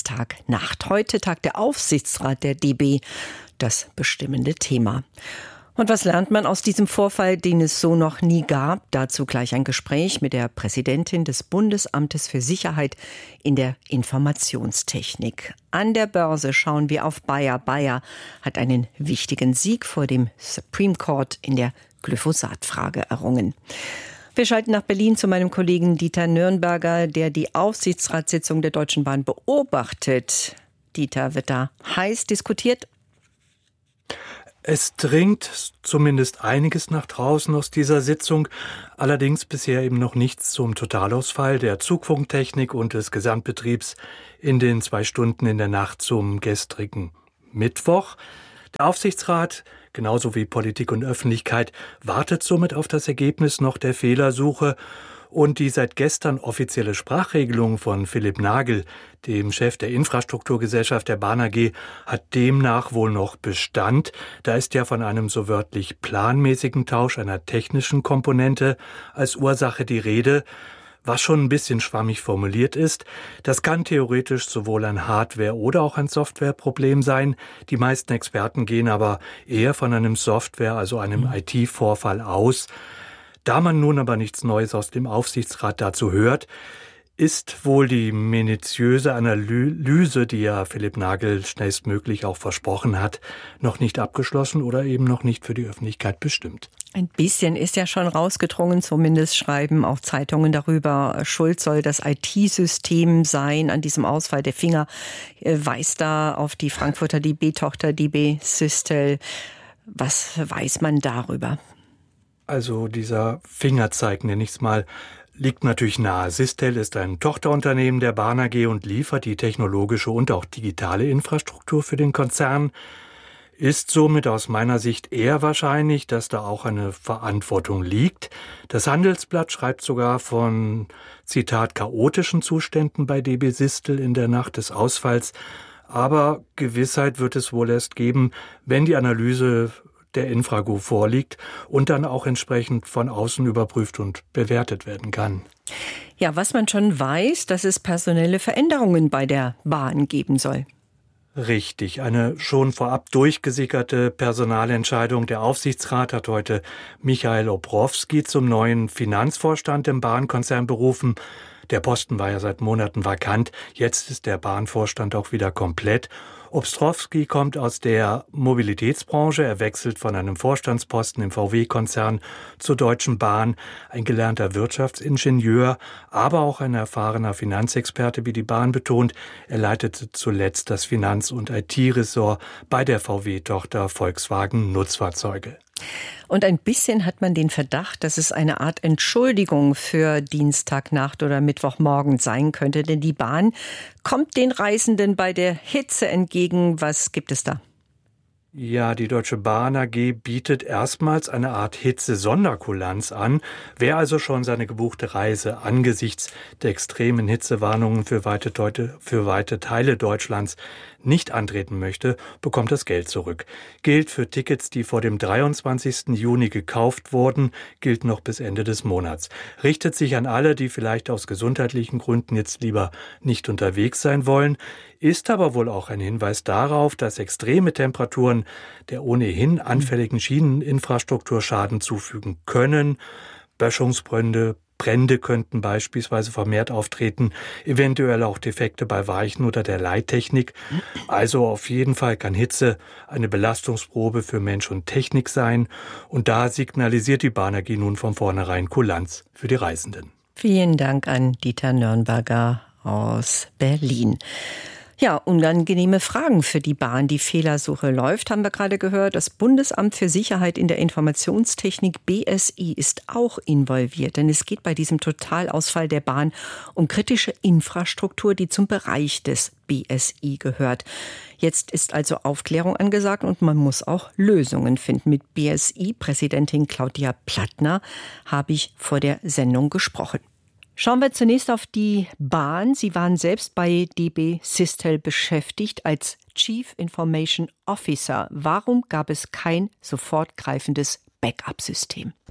Dienstagnacht. Heute tagt der Aufsichtsrat der DB, das bestimmende Thema. Und was lernt man aus diesem Vorfall, den es so noch nie gab? Dazu gleich ein Gespräch mit der Präsidentin des Bundesamtes für Sicherheit in der Informationstechnik. An der Börse schauen wir auf Bayer. Bayer hat einen wichtigen Sieg vor dem Supreme Court in der Glyphosat-Frage errungen. Wir schalten nach Berlin zu meinem Kollegen Dieter Nürnberger, der die Aufsichtsratssitzung der Deutschen Bahn beobachtet. Dieter, wird da heiß diskutiert? Es dringt zumindest einiges nach draußen aus dieser Sitzung, allerdings bisher eben noch nichts zum Totalausfall der Zugfunktechnik und des Gesamtbetriebs in den 2 Stunden in der Nacht zum gestrigen Mittwoch. Der Aufsichtsrat, genauso wie Politik und Öffentlichkeit, wartet somit auf das Ergebnis noch der Fehlersuche. Und die seit gestern offizielle Sprachregelung von Philipp Nagel, dem Chef der Infrastrukturgesellschaft der Bahn AG, hat demnach wohl noch Bestand. Da ist ja von einem so wörtlich planmäßigen Tausch einer technischen Komponente als Ursache die Rede, was schon ein bisschen schwammig formuliert ist. Das kann theoretisch sowohl ein Hardware- oder auch ein Softwareproblem sein. Die meisten Experten gehen aber eher von einem Software-, also einem IT-Vorfall aus. Da man nun aber nichts Neues aus dem Aufsichtsrat dazu hört, ist wohl die minutiöse Analyse, die ja Philipp Nagel schnellstmöglich auch versprochen hat, noch nicht abgeschlossen oder eben noch nicht für die Öffentlichkeit bestimmt. Ein bisschen ist ja schon rausgedrungen, zumindest schreiben auch Zeitungen darüber. Schuld soll das IT-System sein an diesem Ausfall. Der Finger weist da auf die Frankfurter DB-Tochter DB Systel. Was weiß man darüber? Also dieser Fingerzeig, nenne ich es mal, liegt natürlich nahe. Systel ist ein Tochterunternehmen der Bahn AG und liefert die technologische und auch digitale Infrastruktur für den Konzern. Ist somit aus meiner Sicht eher wahrscheinlich, dass da auch eine Verantwortung liegt. Das Handelsblatt schreibt sogar von, Zitat, chaotischen Zuständen bei DB Systel in der Nacht des Ausfalls. Aber Gewissheit wird es wohl erst geben, wenn die Analyse der Infrago vorliegt und dann auch entsprechend von außen überprüft und bewertet werden kann. Ja, was man schon weiß, dass es personelle Veränderungen bei der Bahn geben soll. Richtig, eine schon vorab durchgesickerte Personalentscheidung. Der Aufsichtsrat hat heute Michael Obrowski zum neuen Finanzvorstand im Bahnkonzern berufen. Der Posten war ja seit Monaten vakant. Jetzt ist der Bahnvorstand auch wieder komplett. Ostrowski kommt aus der Mobilitätsbranche. Er wechselt von einem Vorstandsposten im VW-Konzern zur Deutschen Bahn. Ein gelernter Wirtschaftsingenieur, aber auch ein erfahrener Finanzexperte, wie die Bahn betont. Er leitete zuletzt das Finanz- und IT-Ressort bei der VW-Tochter Volkswagen Nutzfahrzeuge. Und ein bisschen hat man den Verdacht, dass es eine Art Entschuldigung für Dienstagnacht oder Mittwochmorgen sein könnte. Denn die Bahn kommt den Reisenden bei der Hitze entgegen. Was gibt es da? Ja, die Deutsche Bahn AG bietet erstmals eine Art Hitze-Sonderkulanz an. Wer also schon seine gebuchte Reise angesichts der extremen Hitzewarnungen für weite Teile Deutschlands nicht antreten möchte, bekommt das Geld zurück. Gilt für Tickets, die vor dem 23. Juni gekauft wurden, gilt noch bis Ende des Monats. Richtet sich an alle, die vielleicht aus gesundheitlichen Gründen jetzt lieber nicht unterwegs sein wollen, ist aber wohl auch ein Hinweis darauf, dass extreme Temperaturen der ohnehin anfälligen Schieneninfrastruktur Schaden zufügen können. Böschungsbrände, Brände könnten beispielsweise vermehrt auftreten, eventuell auch Defekte bei Weichen oder der Leittechnik. Also auf jeden Fall kann Hitze eine Belastungsprobe für Mensch und Technik sein. Und da signalisiert die Bahn AG nun von vornherein Kulanz für die Reisenden. Vielen Dank an Dieter Nürnberger aus Berlin. Ja, unangenehme Fragen für die Bahn. Die Fehlersuche läuft, haben wir gerade gehört. Das Bundesamt für Sicherheit in der Informationstechnik, BSI, ist auch involviert. Denn es geht bei diesem Totalausfall der Bahn um kritische Infrastruktur, die zum Bereich des BSI gehört. Jetzt ist also Aufklärung angesagt und man muss auch Lösungen finden. Mit BSI-Präsidentin Claudia Plattner habe ich vor der Sendung gesprochen. Schauen wir zunächst auf die Bahn. Sie waren selbst bei DB Systel beschäftigt als Chief Information Officer. Warum gab es kein sofort greifendes Backup-System?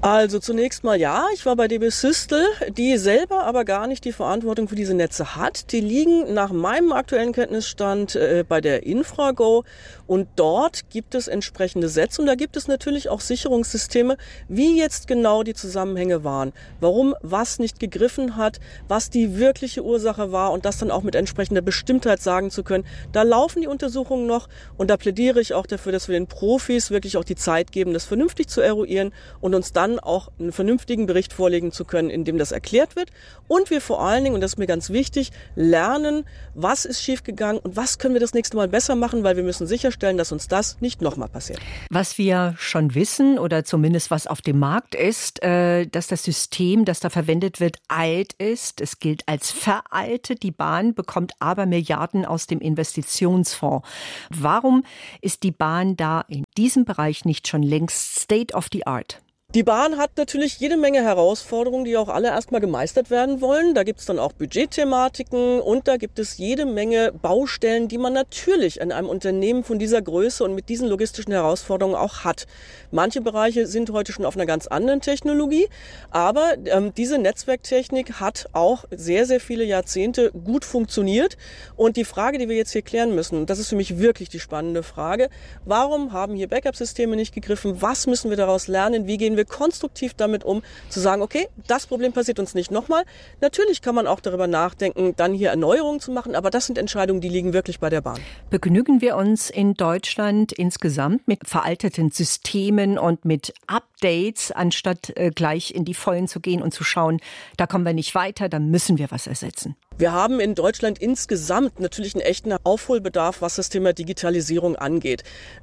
Also zunächst mal ja, ich war bei DB Systel, die selber aber gar nicht die Verantwortung für diese Netze hat. Die liegen nach meinem aktuellen Kenntnisstand bei der Infrago und dort gibt es entsprechende Sätze und da gibt es natürlich auch Sicherungssysteme, wie jetzt genau die Zusammenhänge waren, warum was nicht gegriffen hat, was die wirkliche Ursache war und das dann auch mit entsprechender Bestimmtheit sagen zu können. Da laufen die Untersuchungen noch und da plädiere ich auch dafür, dass wir den Profis wirklich auch die Zeit geben, das vernünftig zu eruieren und uns dann auch einen vernünftigen Bericht vorlegen zu können, in dem das erklärt wird. Und wir vor allen Dingen, und das ist mir ganz wichtig, lernen, was ist schiefgegangen und was können wir das nächste Mal besser machen, weil wir müssen sicherstellen, dass uns das nicht nochmal passiert. Was wir schon wissen oder zumindest was auf dem Markt ist, dass das System, das da verwendet wird, alt ist. Es gilt als veraltet. Die Bahn bekommt aber Milliarden aus dem Investitionsfonds. Warum ist die Bahn da in diesem Bereich nicht schon längst State of the Art? Die Bahn hat natürlich jede Menge Herausforderungen, die auch alle erstmal gemeistert werden wollen. Da gibt es dann auch Budgetthematiken und da gibt es jede Menge Baustellen, die man natürlich in einem Unternehmen von dieser Größe und mit diesen logistischen Herausforderungen auch hat. Manche Bereiche sind heute schon auf einer ganz anderen Technologie, aber diese Netzwerktechnik hat auch sehr, sehr viele Jahrzehnte gut funktioniert. Und die Frage, die wir jetzt hier klären müssen, und das ist für mich wirklich die spannende Frage, warum haben hier Backup-Systeme nicht gegriffen? Was müssen wir daraus lernen? Wie gehen wir konstruktiv damit um, zu sagen, okay, das Problem passiert uns nicht nochmal. Natürlich kann man auch darüber nachdenken, dann hier Erneuerungen zu machen, aber das sind Entscheidungen, die liegen wirklich bei der Bahn. Begnügen wir uns in Deutschland insgesamt mit veralteten Systemen und mit Updates, anstatt gleich in die Vollen zu gehen und zu schauen, da kommen wir nicht weiter, da müssen wir was ersetzen? Wir haben in Deutschland insgesamt natürlich einen echten Aufholbedarf, was das Thema Digitalisierung angeht.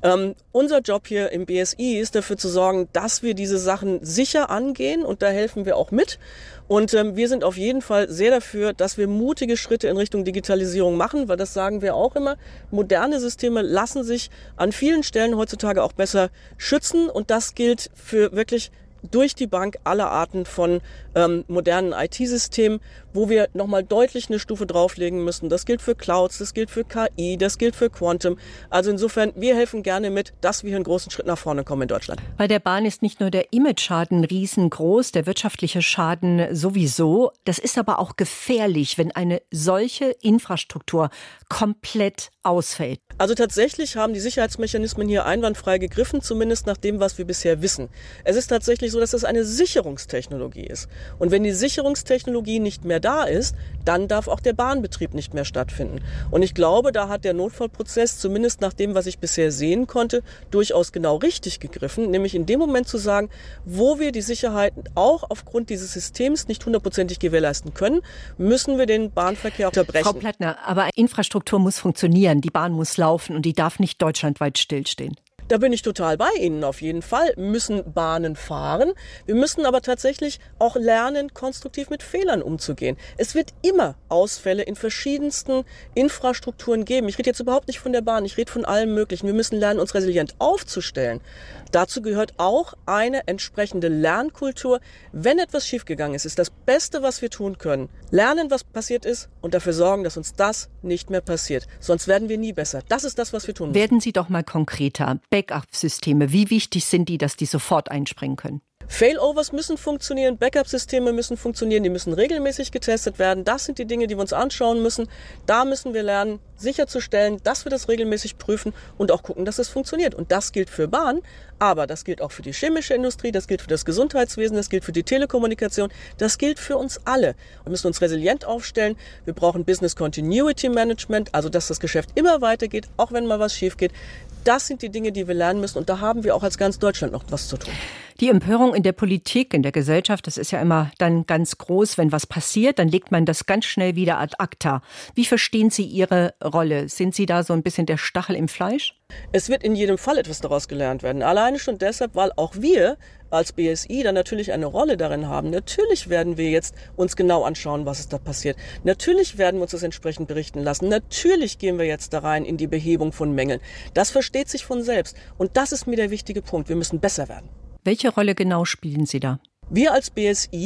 Unser Job hier im BSI ist dafür zu sorgen, dass wir diese Sachen sicher angehen und da helfen wir auch mit. Und wir sind auf jeden Fall sehr dafür, dass wir mutige Schritte in Richtung Digitalisierung machen, weil das sagen wir auch immer. Moderne Systeme lassen sich an vielen Stellen heutzutage auch besser schützen und das gilt für wirklich durch die Bank alle Arten von modernen IT-Systemen, wo wir nochmal deutlich eine Stufe drauflegen müssen. Das gilt für Clouds, das gilt für KI, das gilt für Quantum. Also insofern, wir helfen gerne mit, dass wir hier einen großen Schritt nach vorne kommen in Deutschland. Bei der Bahn ist nicht nur der Image-Schaden riesengroß, der wirtschaftliche Schaden sowieso. Das ist aber auch gefährlich, wenn eine solche Infrastruktur komplett ausfällt. Also tatsächlich haben die Sicherheitsmechanismen hier einwandfrei gegriffen, zumindest nach dem, was wir bisher wissen. Es ist tatsächlich so, dass es eine Sicherungstechnologie ist. Und wenn die Sicherungstechnologie nicht mehr da ist, dann darf auch der Bahnbetrieb nicht mehr stattfinden. Und ich glaube, da hat der Notfallprozess, zumindest nach dem, was ich bisher sehen konnte, durchaus genau richtig gegriffen. Nämlich in dem Moment zu sagen, wo wir die Sicherheit auch aufgrund dieses Systems nicht hundertprozentig gewährleisten können, müssen wir den Bahnverkehr unterbrechen. Frau Plattner, aber Infrastruktur muss funktionieren, die Bahn muss laufen und die darf nicht deutschlandweit stillstehen. Da bin ich total bei Ihnen. Auf jeden Fall müssen Bahnen fahren. Wir müssen aber tatsächlich auch lernen, konstruktiv mit Fehlern umzugehen. Es wird immer Ausfälle in verschiedensten Infrastrukturen geben. Ich rede jetzt überhaupt nicht von der Bahn, ich rede von allem Möglichen. Wir müssen lernen, uns resilient aufzustellen. Dazu gehört auch eine entsprechende Lernkultur. Wenn etwas schiefgegangen ist, ist das Beste, was wir tun können, lernen, was passiert ist und dafür sorgen, dass uns das nicht mehr passiert. Sonst werden wir nie besser. Das ist das, was wir tun müssen. Werden Sie doch mal konkreter. Backup-Systeme, wie wichtig sind die, dass die sofort einspringen können? Failovers müssen funktionieren, Backup-Systeme müssen funktionieren, die müssen regelmäßig getestet werden. Das sind die Dinge, die wir uns anschauen müssen. Da müssen wir lernen, sicherzustellen, dass wir das regelmäßig prüfen und auch gucken, dass es funktioniert. Und das gilt für Bahn, aber das gilt auch für die chemische Industrie, das gilt für das Gesundheitswesen, das gilt für die Telekommunikation, das gilt für uns alle. Wir müssen uns resilient aufstellen. Wir brauchen Business Continuity Management, also dass das Geschäft immer weitergeht, auch wenn mal was schief geht. Das sind die Dinge, die wir lernen müssen und da haben wir auch als ganz Deutschland noch was zu tun. Die Empörung in der Politik, in der Gesellschaft, das ist ja immer dann ganz groß. Wenn was passiert, dann legt man das ganz schnell wieder ad acta. Wie verstehen Sie Ihre Rolle? Sind Sie da so ein bisschen der Stachel im Fleisch? Es wird in jedem Fall etwas daraus gelernt werden. Alleine schon deshalb, weil auch wir als BSI dann natürlich eine Rolle darin haben. Natürlich werden wir jetzt uns genau anschauen, was ist da passiert. Natürlich werden wir uns das entsprechend berichten lassen. Natürlich gehen wir jetzt da rein in die Behebung von Mängeln. Das versteht sich von selbst. Und das ist mir der wichtige Punkt. Wir müssen besser werden. Welche Rolle genau spielen Sie da? Wir als BSI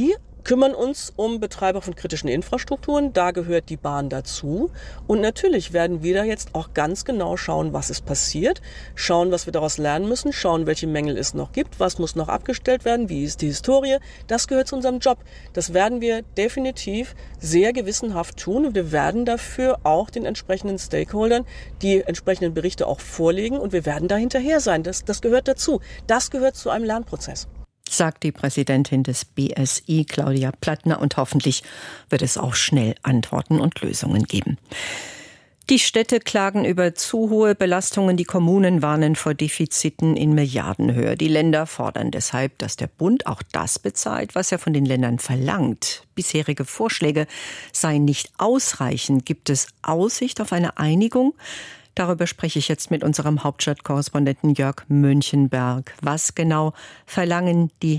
kümmern uns um Betreiber von kritischen Infrastrukturen. Da gehört die Bahn dazu. Und natürlich werden wir da jetzt auch ganz genau schauen, was ist passiert, schauen, was wir daraus lernen müssen, schauen, welche Mängel es noch gibt, was muss noch abgestellt werden, wie ist die Historie. Das gehört zu unserem Job. Das werden wir definitiv sehr gewissenhaft tun. Und wir werden dafür auch den entsprechenden Stakeholdern die entsprechenden Berichte auch vorlegen. Und wir werden da hinterher sein. Das gehört dazu. Das gehört zu einem Lernprozess. Sagt die Präsidentin des BSI, Claudia Plattner, und hoffentlich wird es auch schnell Antworten und Lösungen geben. Die Städte klagen über zu hohe Belastungen, die Kommunen warnen vor Defiziten in Milliardenhöhe. Die Länder fordern deshalb, dass der Bund auch das bezahlt, was er von den Ländern verlangt. Bisherige Vorschläge seien nicht ausreichend. Gibt es Aussicht auf eine Einigung? Darüber spreche ich jetzt mit unserem Hauptstadtkorrespondenten Jörg Münchenberg. Was genau verlangen die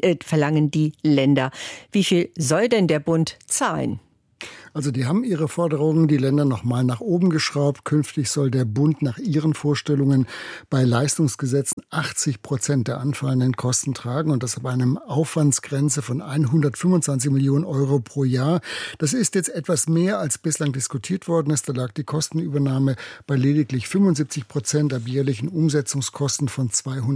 Länder? Wie viel soll denn der Bund zahlen? Also die haben ihre Forderungen, die Länder nochmal nach oben geschraubt. Künftig soll der Bund nach ihren Vorstellungen bei Leistungsgesetzen 80% der anfallenden Kosten tragen und das bei einer Aufwandsgrenze von 125 Millionen Euro pro Jahr. Das ist jetzt etwas mehr, als bislang diskutiert worden ist. Da lag die Kostenübernahme bei lediglich 75% der jährlichen Umsetzungskosten von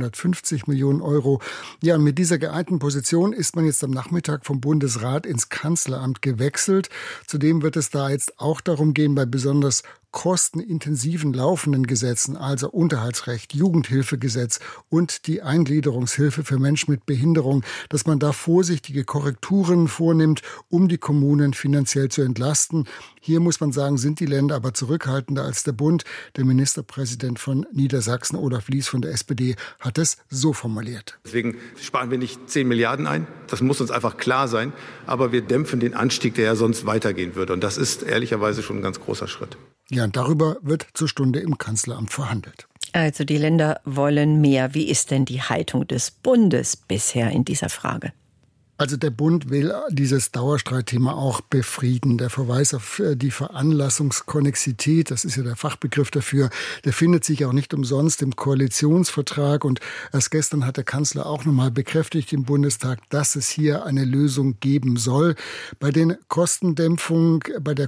250 Millionen Euro. Ja, und mit dieser geeinten Position ist man jetzt am Nachmittag vom Bundesrat ins Kanzleramt gewechselt. Zudem wird es da jetzt auch darum gehen, bei besonders kostenintensiven laufenden Gesetzen, also Unterhaltsrecht, Jugendhilfegesetz und die Eingliederungshilfe für Menschen mit Behinderung, dass man da vorsichtige Korrekturen vornimmt, um die Kommunen finanziell zu entlasten. Hier muss man sagen, sind die Länder aber zurückhaltender als der Bund. Der Ministerpräsident von Niedersachsen, Olaf Lies von der SPD, hat es so formuliert. Deswegen sparen wir nicht 10 Milliarden ein. Das muss uns einfach klar sein. Aber wir dämpfen den Anstieg, der ja sonst weitergehen würde. Und das ist ehrlicherweise schon ein ganz großer Schritt. Ja, und darüber wird zur Stunde im Kanzleramt verhandelt. Also die Länder wollen mehr. Wie ist denn die Haltung des Bundes bisher in dieser Frage? Also der Bund will dieses Dauerstreitthema auch befrieden. Der Verweis auf die Veranlassungskonnexität, das ist ja der Fachbegriff dafür, der findet sich auch nicht umsonst im Koalitionsvertrag. Und erst gestern hat der Kanzler auch nochmal bekräftigt im Bundestag, dass es hier eine Lösung geben soll. Bei der Kostendämpfung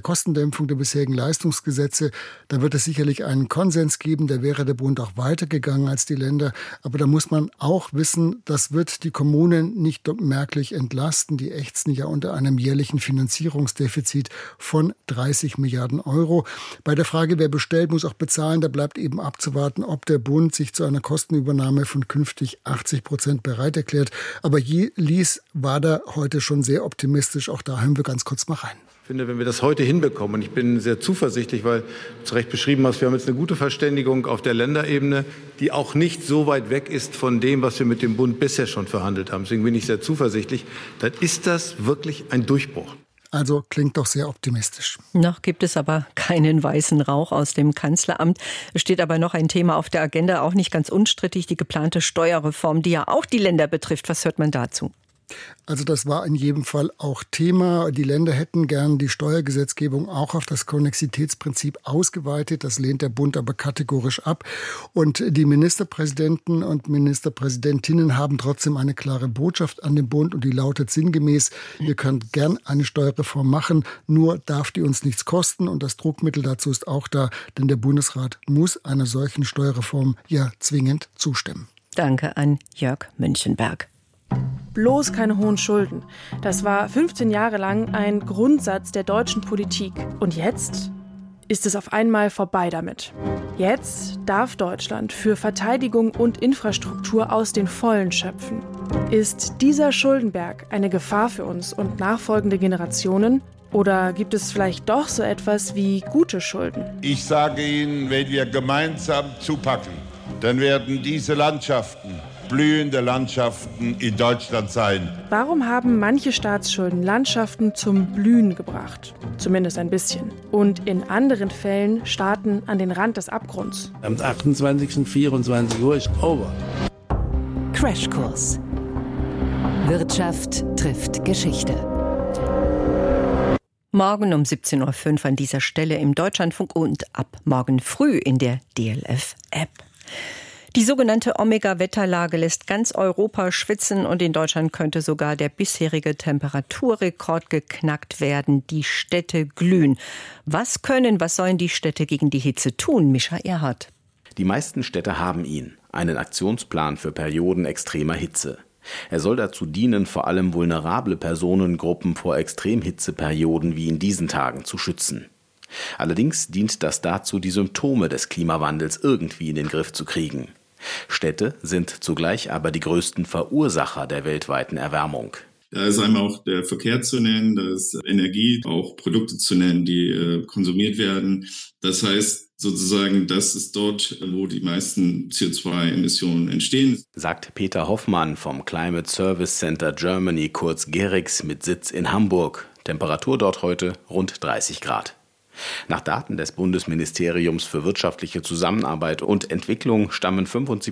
der bisherigen Leistungsgesetze, da wird es sicherlich einen Konsens geben. Da wäre der Bund auch weitergegangen als die Länder. Aber da muss man auch wissen, das wird die Kommunen nicht merklich entlasten. Die ächzen ja unter einem jährlichen Finanzierungsdefizit von 30 Milliarden Euro. Bei der Frage, wer bestellt, muss auch bezahlen. Da bleibt eben abzuwarten, ob der Bund sich zu einer Kostenübernahme von künftig 80% bereit erklärt. Aber Lies war da heute schon sehr optimistisch. Auch da hören wir ganz kurz mal rein. Ich finde, wenn wir das heute hinbekommen, und ich bin sehr zuversichtlich, weil du zu Recht beschrieben hast, wir haben jetzt eine gute Verständigung auf der Länderebene, die auch nicht so weit weg ist von dem, was wir mit dem Bund bisher schon verhandelt haben. Deswegen bin ich sehr zuversichtlich. Dann ist das wirklich ein Durchbruch. Also klingt doch sehr optimistisch. Noch gibt es aber keinen weißen Rauch aus dem Kanzleramt. Es steht aber noch ein Thema auf der Agenda, auch nicht ganz unstrittig, die geplante Steuerreform, die ja auch die Länder betrifft. Was hört man dazu? Also das war in jedem Fall auch Thema. Die Länder hätten gern die Steuergesetzgebung auch auf das Konnexitätsprinzip ausgeweitet. Das lehnt der Bund aber kategorisch ab. Und die Ministerpräsidenten und Ministerpräsidentinnen haben trotzdem eine klare Botschaft an den Bund und die lautet sinngemäß, ihr könnt gern eine Steuerreform machen, nur darf die uns nichts kosten. Und das Druckmittel dazu ist auch da, denn der Bundesrat muss einer solchen Steuerreform ja zwingend zustimmen. Danke an Jörg Münchenberg. Bloß keine hohen Schulden. Das war 15 Jahre lang ein Grundsatz der deutschen Politik. Und jetzt ist es auf einmal vorbei damit. Jetzt darf Deutschland für Verteidigung und Infrastruktur aus den Vollen schöpfen. Ist dieser Schuldenberg eine Gefahr für uns und nachfolgende Generationen? Oder gibt es vielleicht doch so etwas wie gute Schulden? Ich sage Ihnen, wenn wir gemeinsam zupacken, dann werden diese Landschaften blühende Landschaften in Deutschland sein. Warum haben manche Staatsschulden Landschaften zum Blühen gebracht? Zumindest ein bisschen. Und in anderen Fällen Staaten an den Rand des Abgrunds. Am 28. 24 Uhr ist over. Crashkurs. Wirtschaft trifft Geschichte. Morgen um 17.05 Uhr an dieser Stelle im Deutschlandfunk und ab morgen früh in der DLF-App. Die sogenannte Omega-Wetterlage lässt ganz Europa schwitzen und in Deutschland könnte sogar der bisherige Temperaturrekord geknackt werden. Die Städte glühen. Was sollen die Städte gegen die Hitze tun? Mischa Erhardt. Die meisten Städte haben ihn, einen Aktionsplan für Perioden extremer Hitze. Er soll dazu dienen, vor allem vulnerable Personengruppen vor Extremhitzeperioden wie in diesen Tagen zu schützen. Allerdings dient das dazu, die Symptome des Klimawandels irgendwie in den Griff zu kriegen. Städte sind zugleich aber die größten Verursacher der weltweiten Erwärmung. Da ist einmal auch der Verkehr zu nennen, da ist Energie, auch Produkte zu nennen, die konsumiert werden. Das heißt sozusagen, das ist dort, wo die meisten CO2-Emissionen entstehen. Sagt Peter Hoffmann vom Climate Service Center Germany, kurz GERIX, mit Sitz in Hamburg. Temperatur dort heute rund 30 Grad. Nach Daten des Bundesministeriums für wirtschaftliche Zusammenarbeit und Entwicklung stammen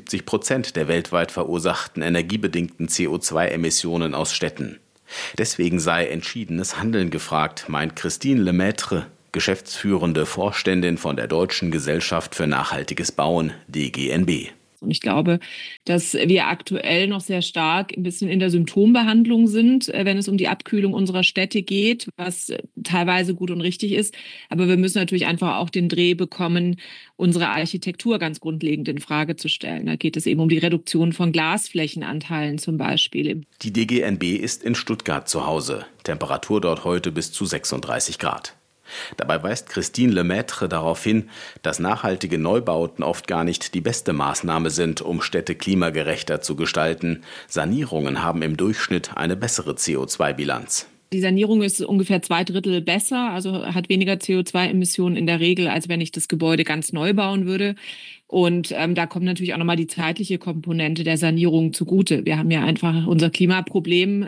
75% der weltweit verursachten energiebedingten CO2-Emissionen aus Städten. Deswegen sei entschiedenes Handeln gefragt, meint Christine Lemaitre, geschäftsführende Vorständin von der Deutschen Gesellschaft für nachhaltiges Bauen, DGNB. Und ich glaube, dass wir aktuell noch sehr stark ein bisschen in der Symptombehandlung sind, wenn es um die Abkühlung unserer Städte geht, was teilweise gut und richtig ist. Aber wir müssen natürlich einfach auch den Dreh bekommen, unsere Architektur ganz grundlegend in Frage zu stellen. Da geht es eben um die Reduktion von Glasflächenanteilen zum Beispiel. Die DGNB ist in Stuttgart zu Hause. Temperatur dort heute bis zu 36 Grad. Dabei weist Christine Lemaitre darauf hin, dass nachhaltige Neubauten oft gar nicht die beste Maßnahme sind, um Städte klimagerechter zu gestalten. Sanierungen haben im Durchschnitt eine bessere CO2-Bilanz. Die Sanierung ist ungefähr 2/3 besser, also hat weniger CO2-Emissionen in der Regel, als wenn ich das Gebäude ganz neu bauen würde. Und da kommt natürlich auch nochmal die zeitliche Komponente der Sanierung zugute. Wir haben ja einfach unser Klimaproblem,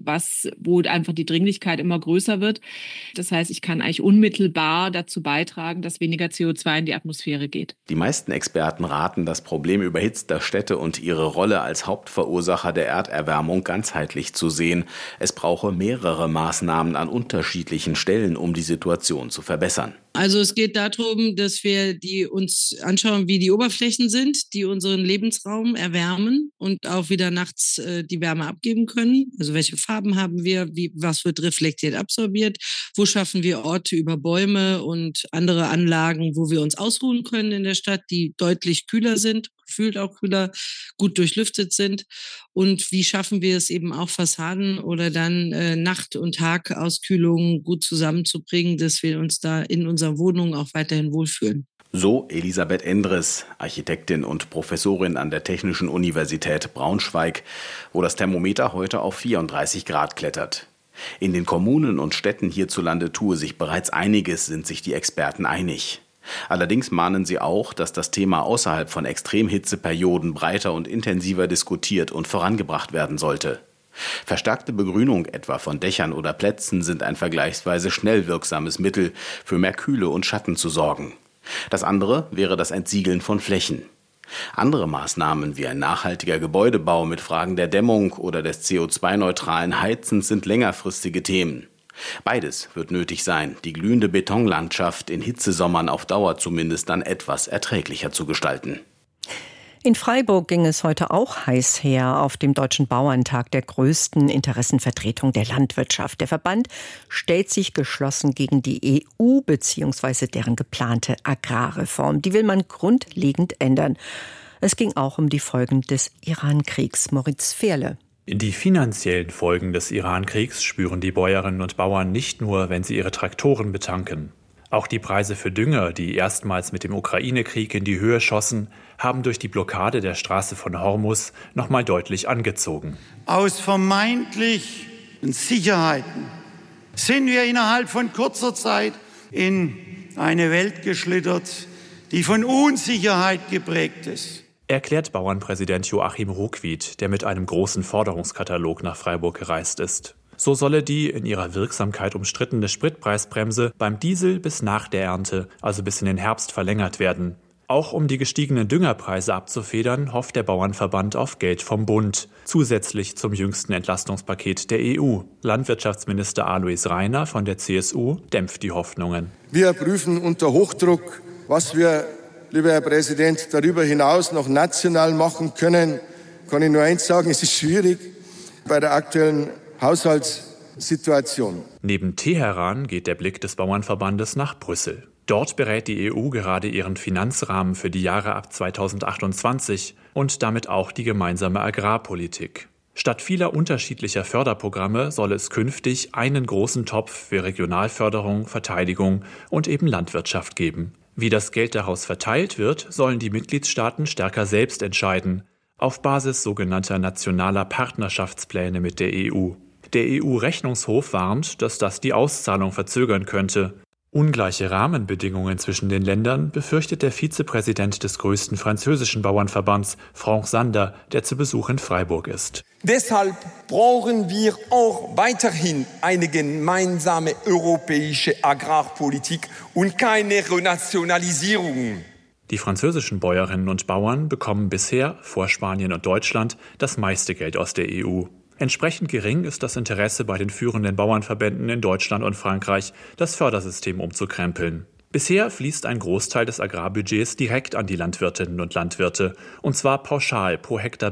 wo einfach die Dringlichkeit immer größer wird. Das heißt, ich kann eigentlich unmittelbar dazu beitragen, dass weniger CO2 in die Atmosphäre geht. Die meisten Experten raten, das Problem überhitzter Städte und ihre Rolle als Hauptverursacher der Erderwärmung ganzheitlich zu sehen. Es brauche mehrere Maßnahmen an unterschiedlichen Stellen, um die Situation zu verbessern. Also es geht darum, dass wir uns anschauen, wie die Oberflächen sind, die unseren Lebensraum erwärmen und auch wieder nachts die Wärme abgeben können. Also welche Farben haben wir, was wird reflektiert absorbiert, wo schaffen wir Orte über Bäume und andere Anlagen, wo wir uns ausruhen können in der Stadt, die deutlich kühler sind, gefühlt auch kühler, gut durchlüftet sind. Und wie schaffen wir es eben auch Fassaden oder dann Nacht- und Tagauskühlung gut zusammenzubringen, dass wir uns da in unserer Wohnung auch weiterhin wohlfühlen. So Elisabeth Endres, Architektin und Professorin an der Technischen Universität Braunschweig, wo das Thermometer heute auf 34 Grad klettert. In den Kommunen und Städten hierzulande tue sich bereits einiges, sind sich die Experten einig. Allerdings mahnen sie auch, dass das Thema außerhalb von Extremhitzeperioden breiter und intensiver diskutiert und vorangebracht werden sollte. Verstärkte Begrünung etwa von Dächern oder Plätzen sind ein vergleichsweise schnell wirksames Mittel, für mehr Kühle und Schatten zu sorgen. Das andere wäre das Entsiegeln von Flächen. Andere Maßnahmen wie ein nachhaltiger Gebäudebau mit Fragen der Dämmung oder des CO2-neutralen Heizens sind längerfristige Themen. Beides wird nötig sein, die glühende Betonlandschaft in Hitzesommern auf Dauer zumindest dann etwas erträglicher zu gestalten. In Freiburg ging es heute auch heiß her auf dem Deutschen Bauerntag, der größten Interessenvertretung der Landwirtschaft. Der Verband stellt sich geschlossen gegen die EU bzw. deren geplante Agrarreform. Die will man grundlegend ändern. Es ging auch um die Folgen des Iran-Kriegs. Moritz Fehrle. Die finanziellen Folgen des Iran-Kriegs spüren die Bäuerinnen und Bauern nicht nur, wenn sie ihre Traktoren betanken. Auch die Preise für Dünger, die erstmals mit dem Ukraine-Krieg in die Höhe schossen, haben durch die Blockade der Straße von Hormuz nochmal deutlich angezogen. Aus vermeintlichen Sicherheiten sind wir innerhalb von kurzer Zeit in eine Welt geschlittert, die von Unsicherheit geprägt ist. Erklärt Bauernpräsident Joachim Ruckwied, der mit einem großen Forderungskatalog nach Freiburg gereist ist. So solle die in ihrer Wirksamkeit umstrittene Spritpreisbremse beim Diesel bis nach der Ernte, also bis in den Herbst, verlängert werden. Auch um die gestiegenen Düngerpreise abzufedern, hofft der Bauernverband auf Geld vom Bund, zusätzlich zum jüngsten Entlastungspaket der EU. Landwirtschaftsminister Alois Rainer von der CSU dämpft die Hoffnungen. Wir prüfen unter Hochdruck, was wir lieber Herr Präsident, darüber hinaus noch national machen können, kann ich nur eins sagen, es ist schwierig bei der aktuellen Haushaltssituation. Neben Teheran geht der Blick des Bauernverbandes nach Brüssel. Dort berät die EU gerade ihren Finanzrahmen für die Jahre ab 2028 und damit auch die gemeinsame Agrarpolitik. Statt vieler unterschiedlicher Förderprogramme soll es künftig einen großen Topf für Regionalförderung, Verteidigung und eben Landwirtschaft geben. Wie das Geld daraus verteilt wird, sollen die Mitgliedstaaten stärker selbst entscheiden, auf Basis sogenannter nationaler Partnerschaftspläne mit der EU. Der EU-Rechnungshof warnt, dass das die Auszahlung verzögern könnte. Ungleiche Rahmenbedingungen zwischen den Ländern befürchtet der Vizepräsident des größten französischen Bauernverbands, Franck Sander, der zu Besuch in Freiburg ist. Deshalb brauchen wir auch weiterhin eine gemeinsame europäische Agrarpolitik und keine Renationalisierung. Die französischen Bäuerinnen und Bauern bekommen bisher, vor Spanien und Deutschland, das meiste Geld aus der EU. Entsprechend gering ist das Interesse bei den führenden Bauernverbänden in Deutschland und Frankreich, das Fördersystem umzukrempeln. Bisher fließt ein Großteil des Agrarbudgets direkt an die Landwirtinnen und Landwirte, und zwar pauschal pro Hektar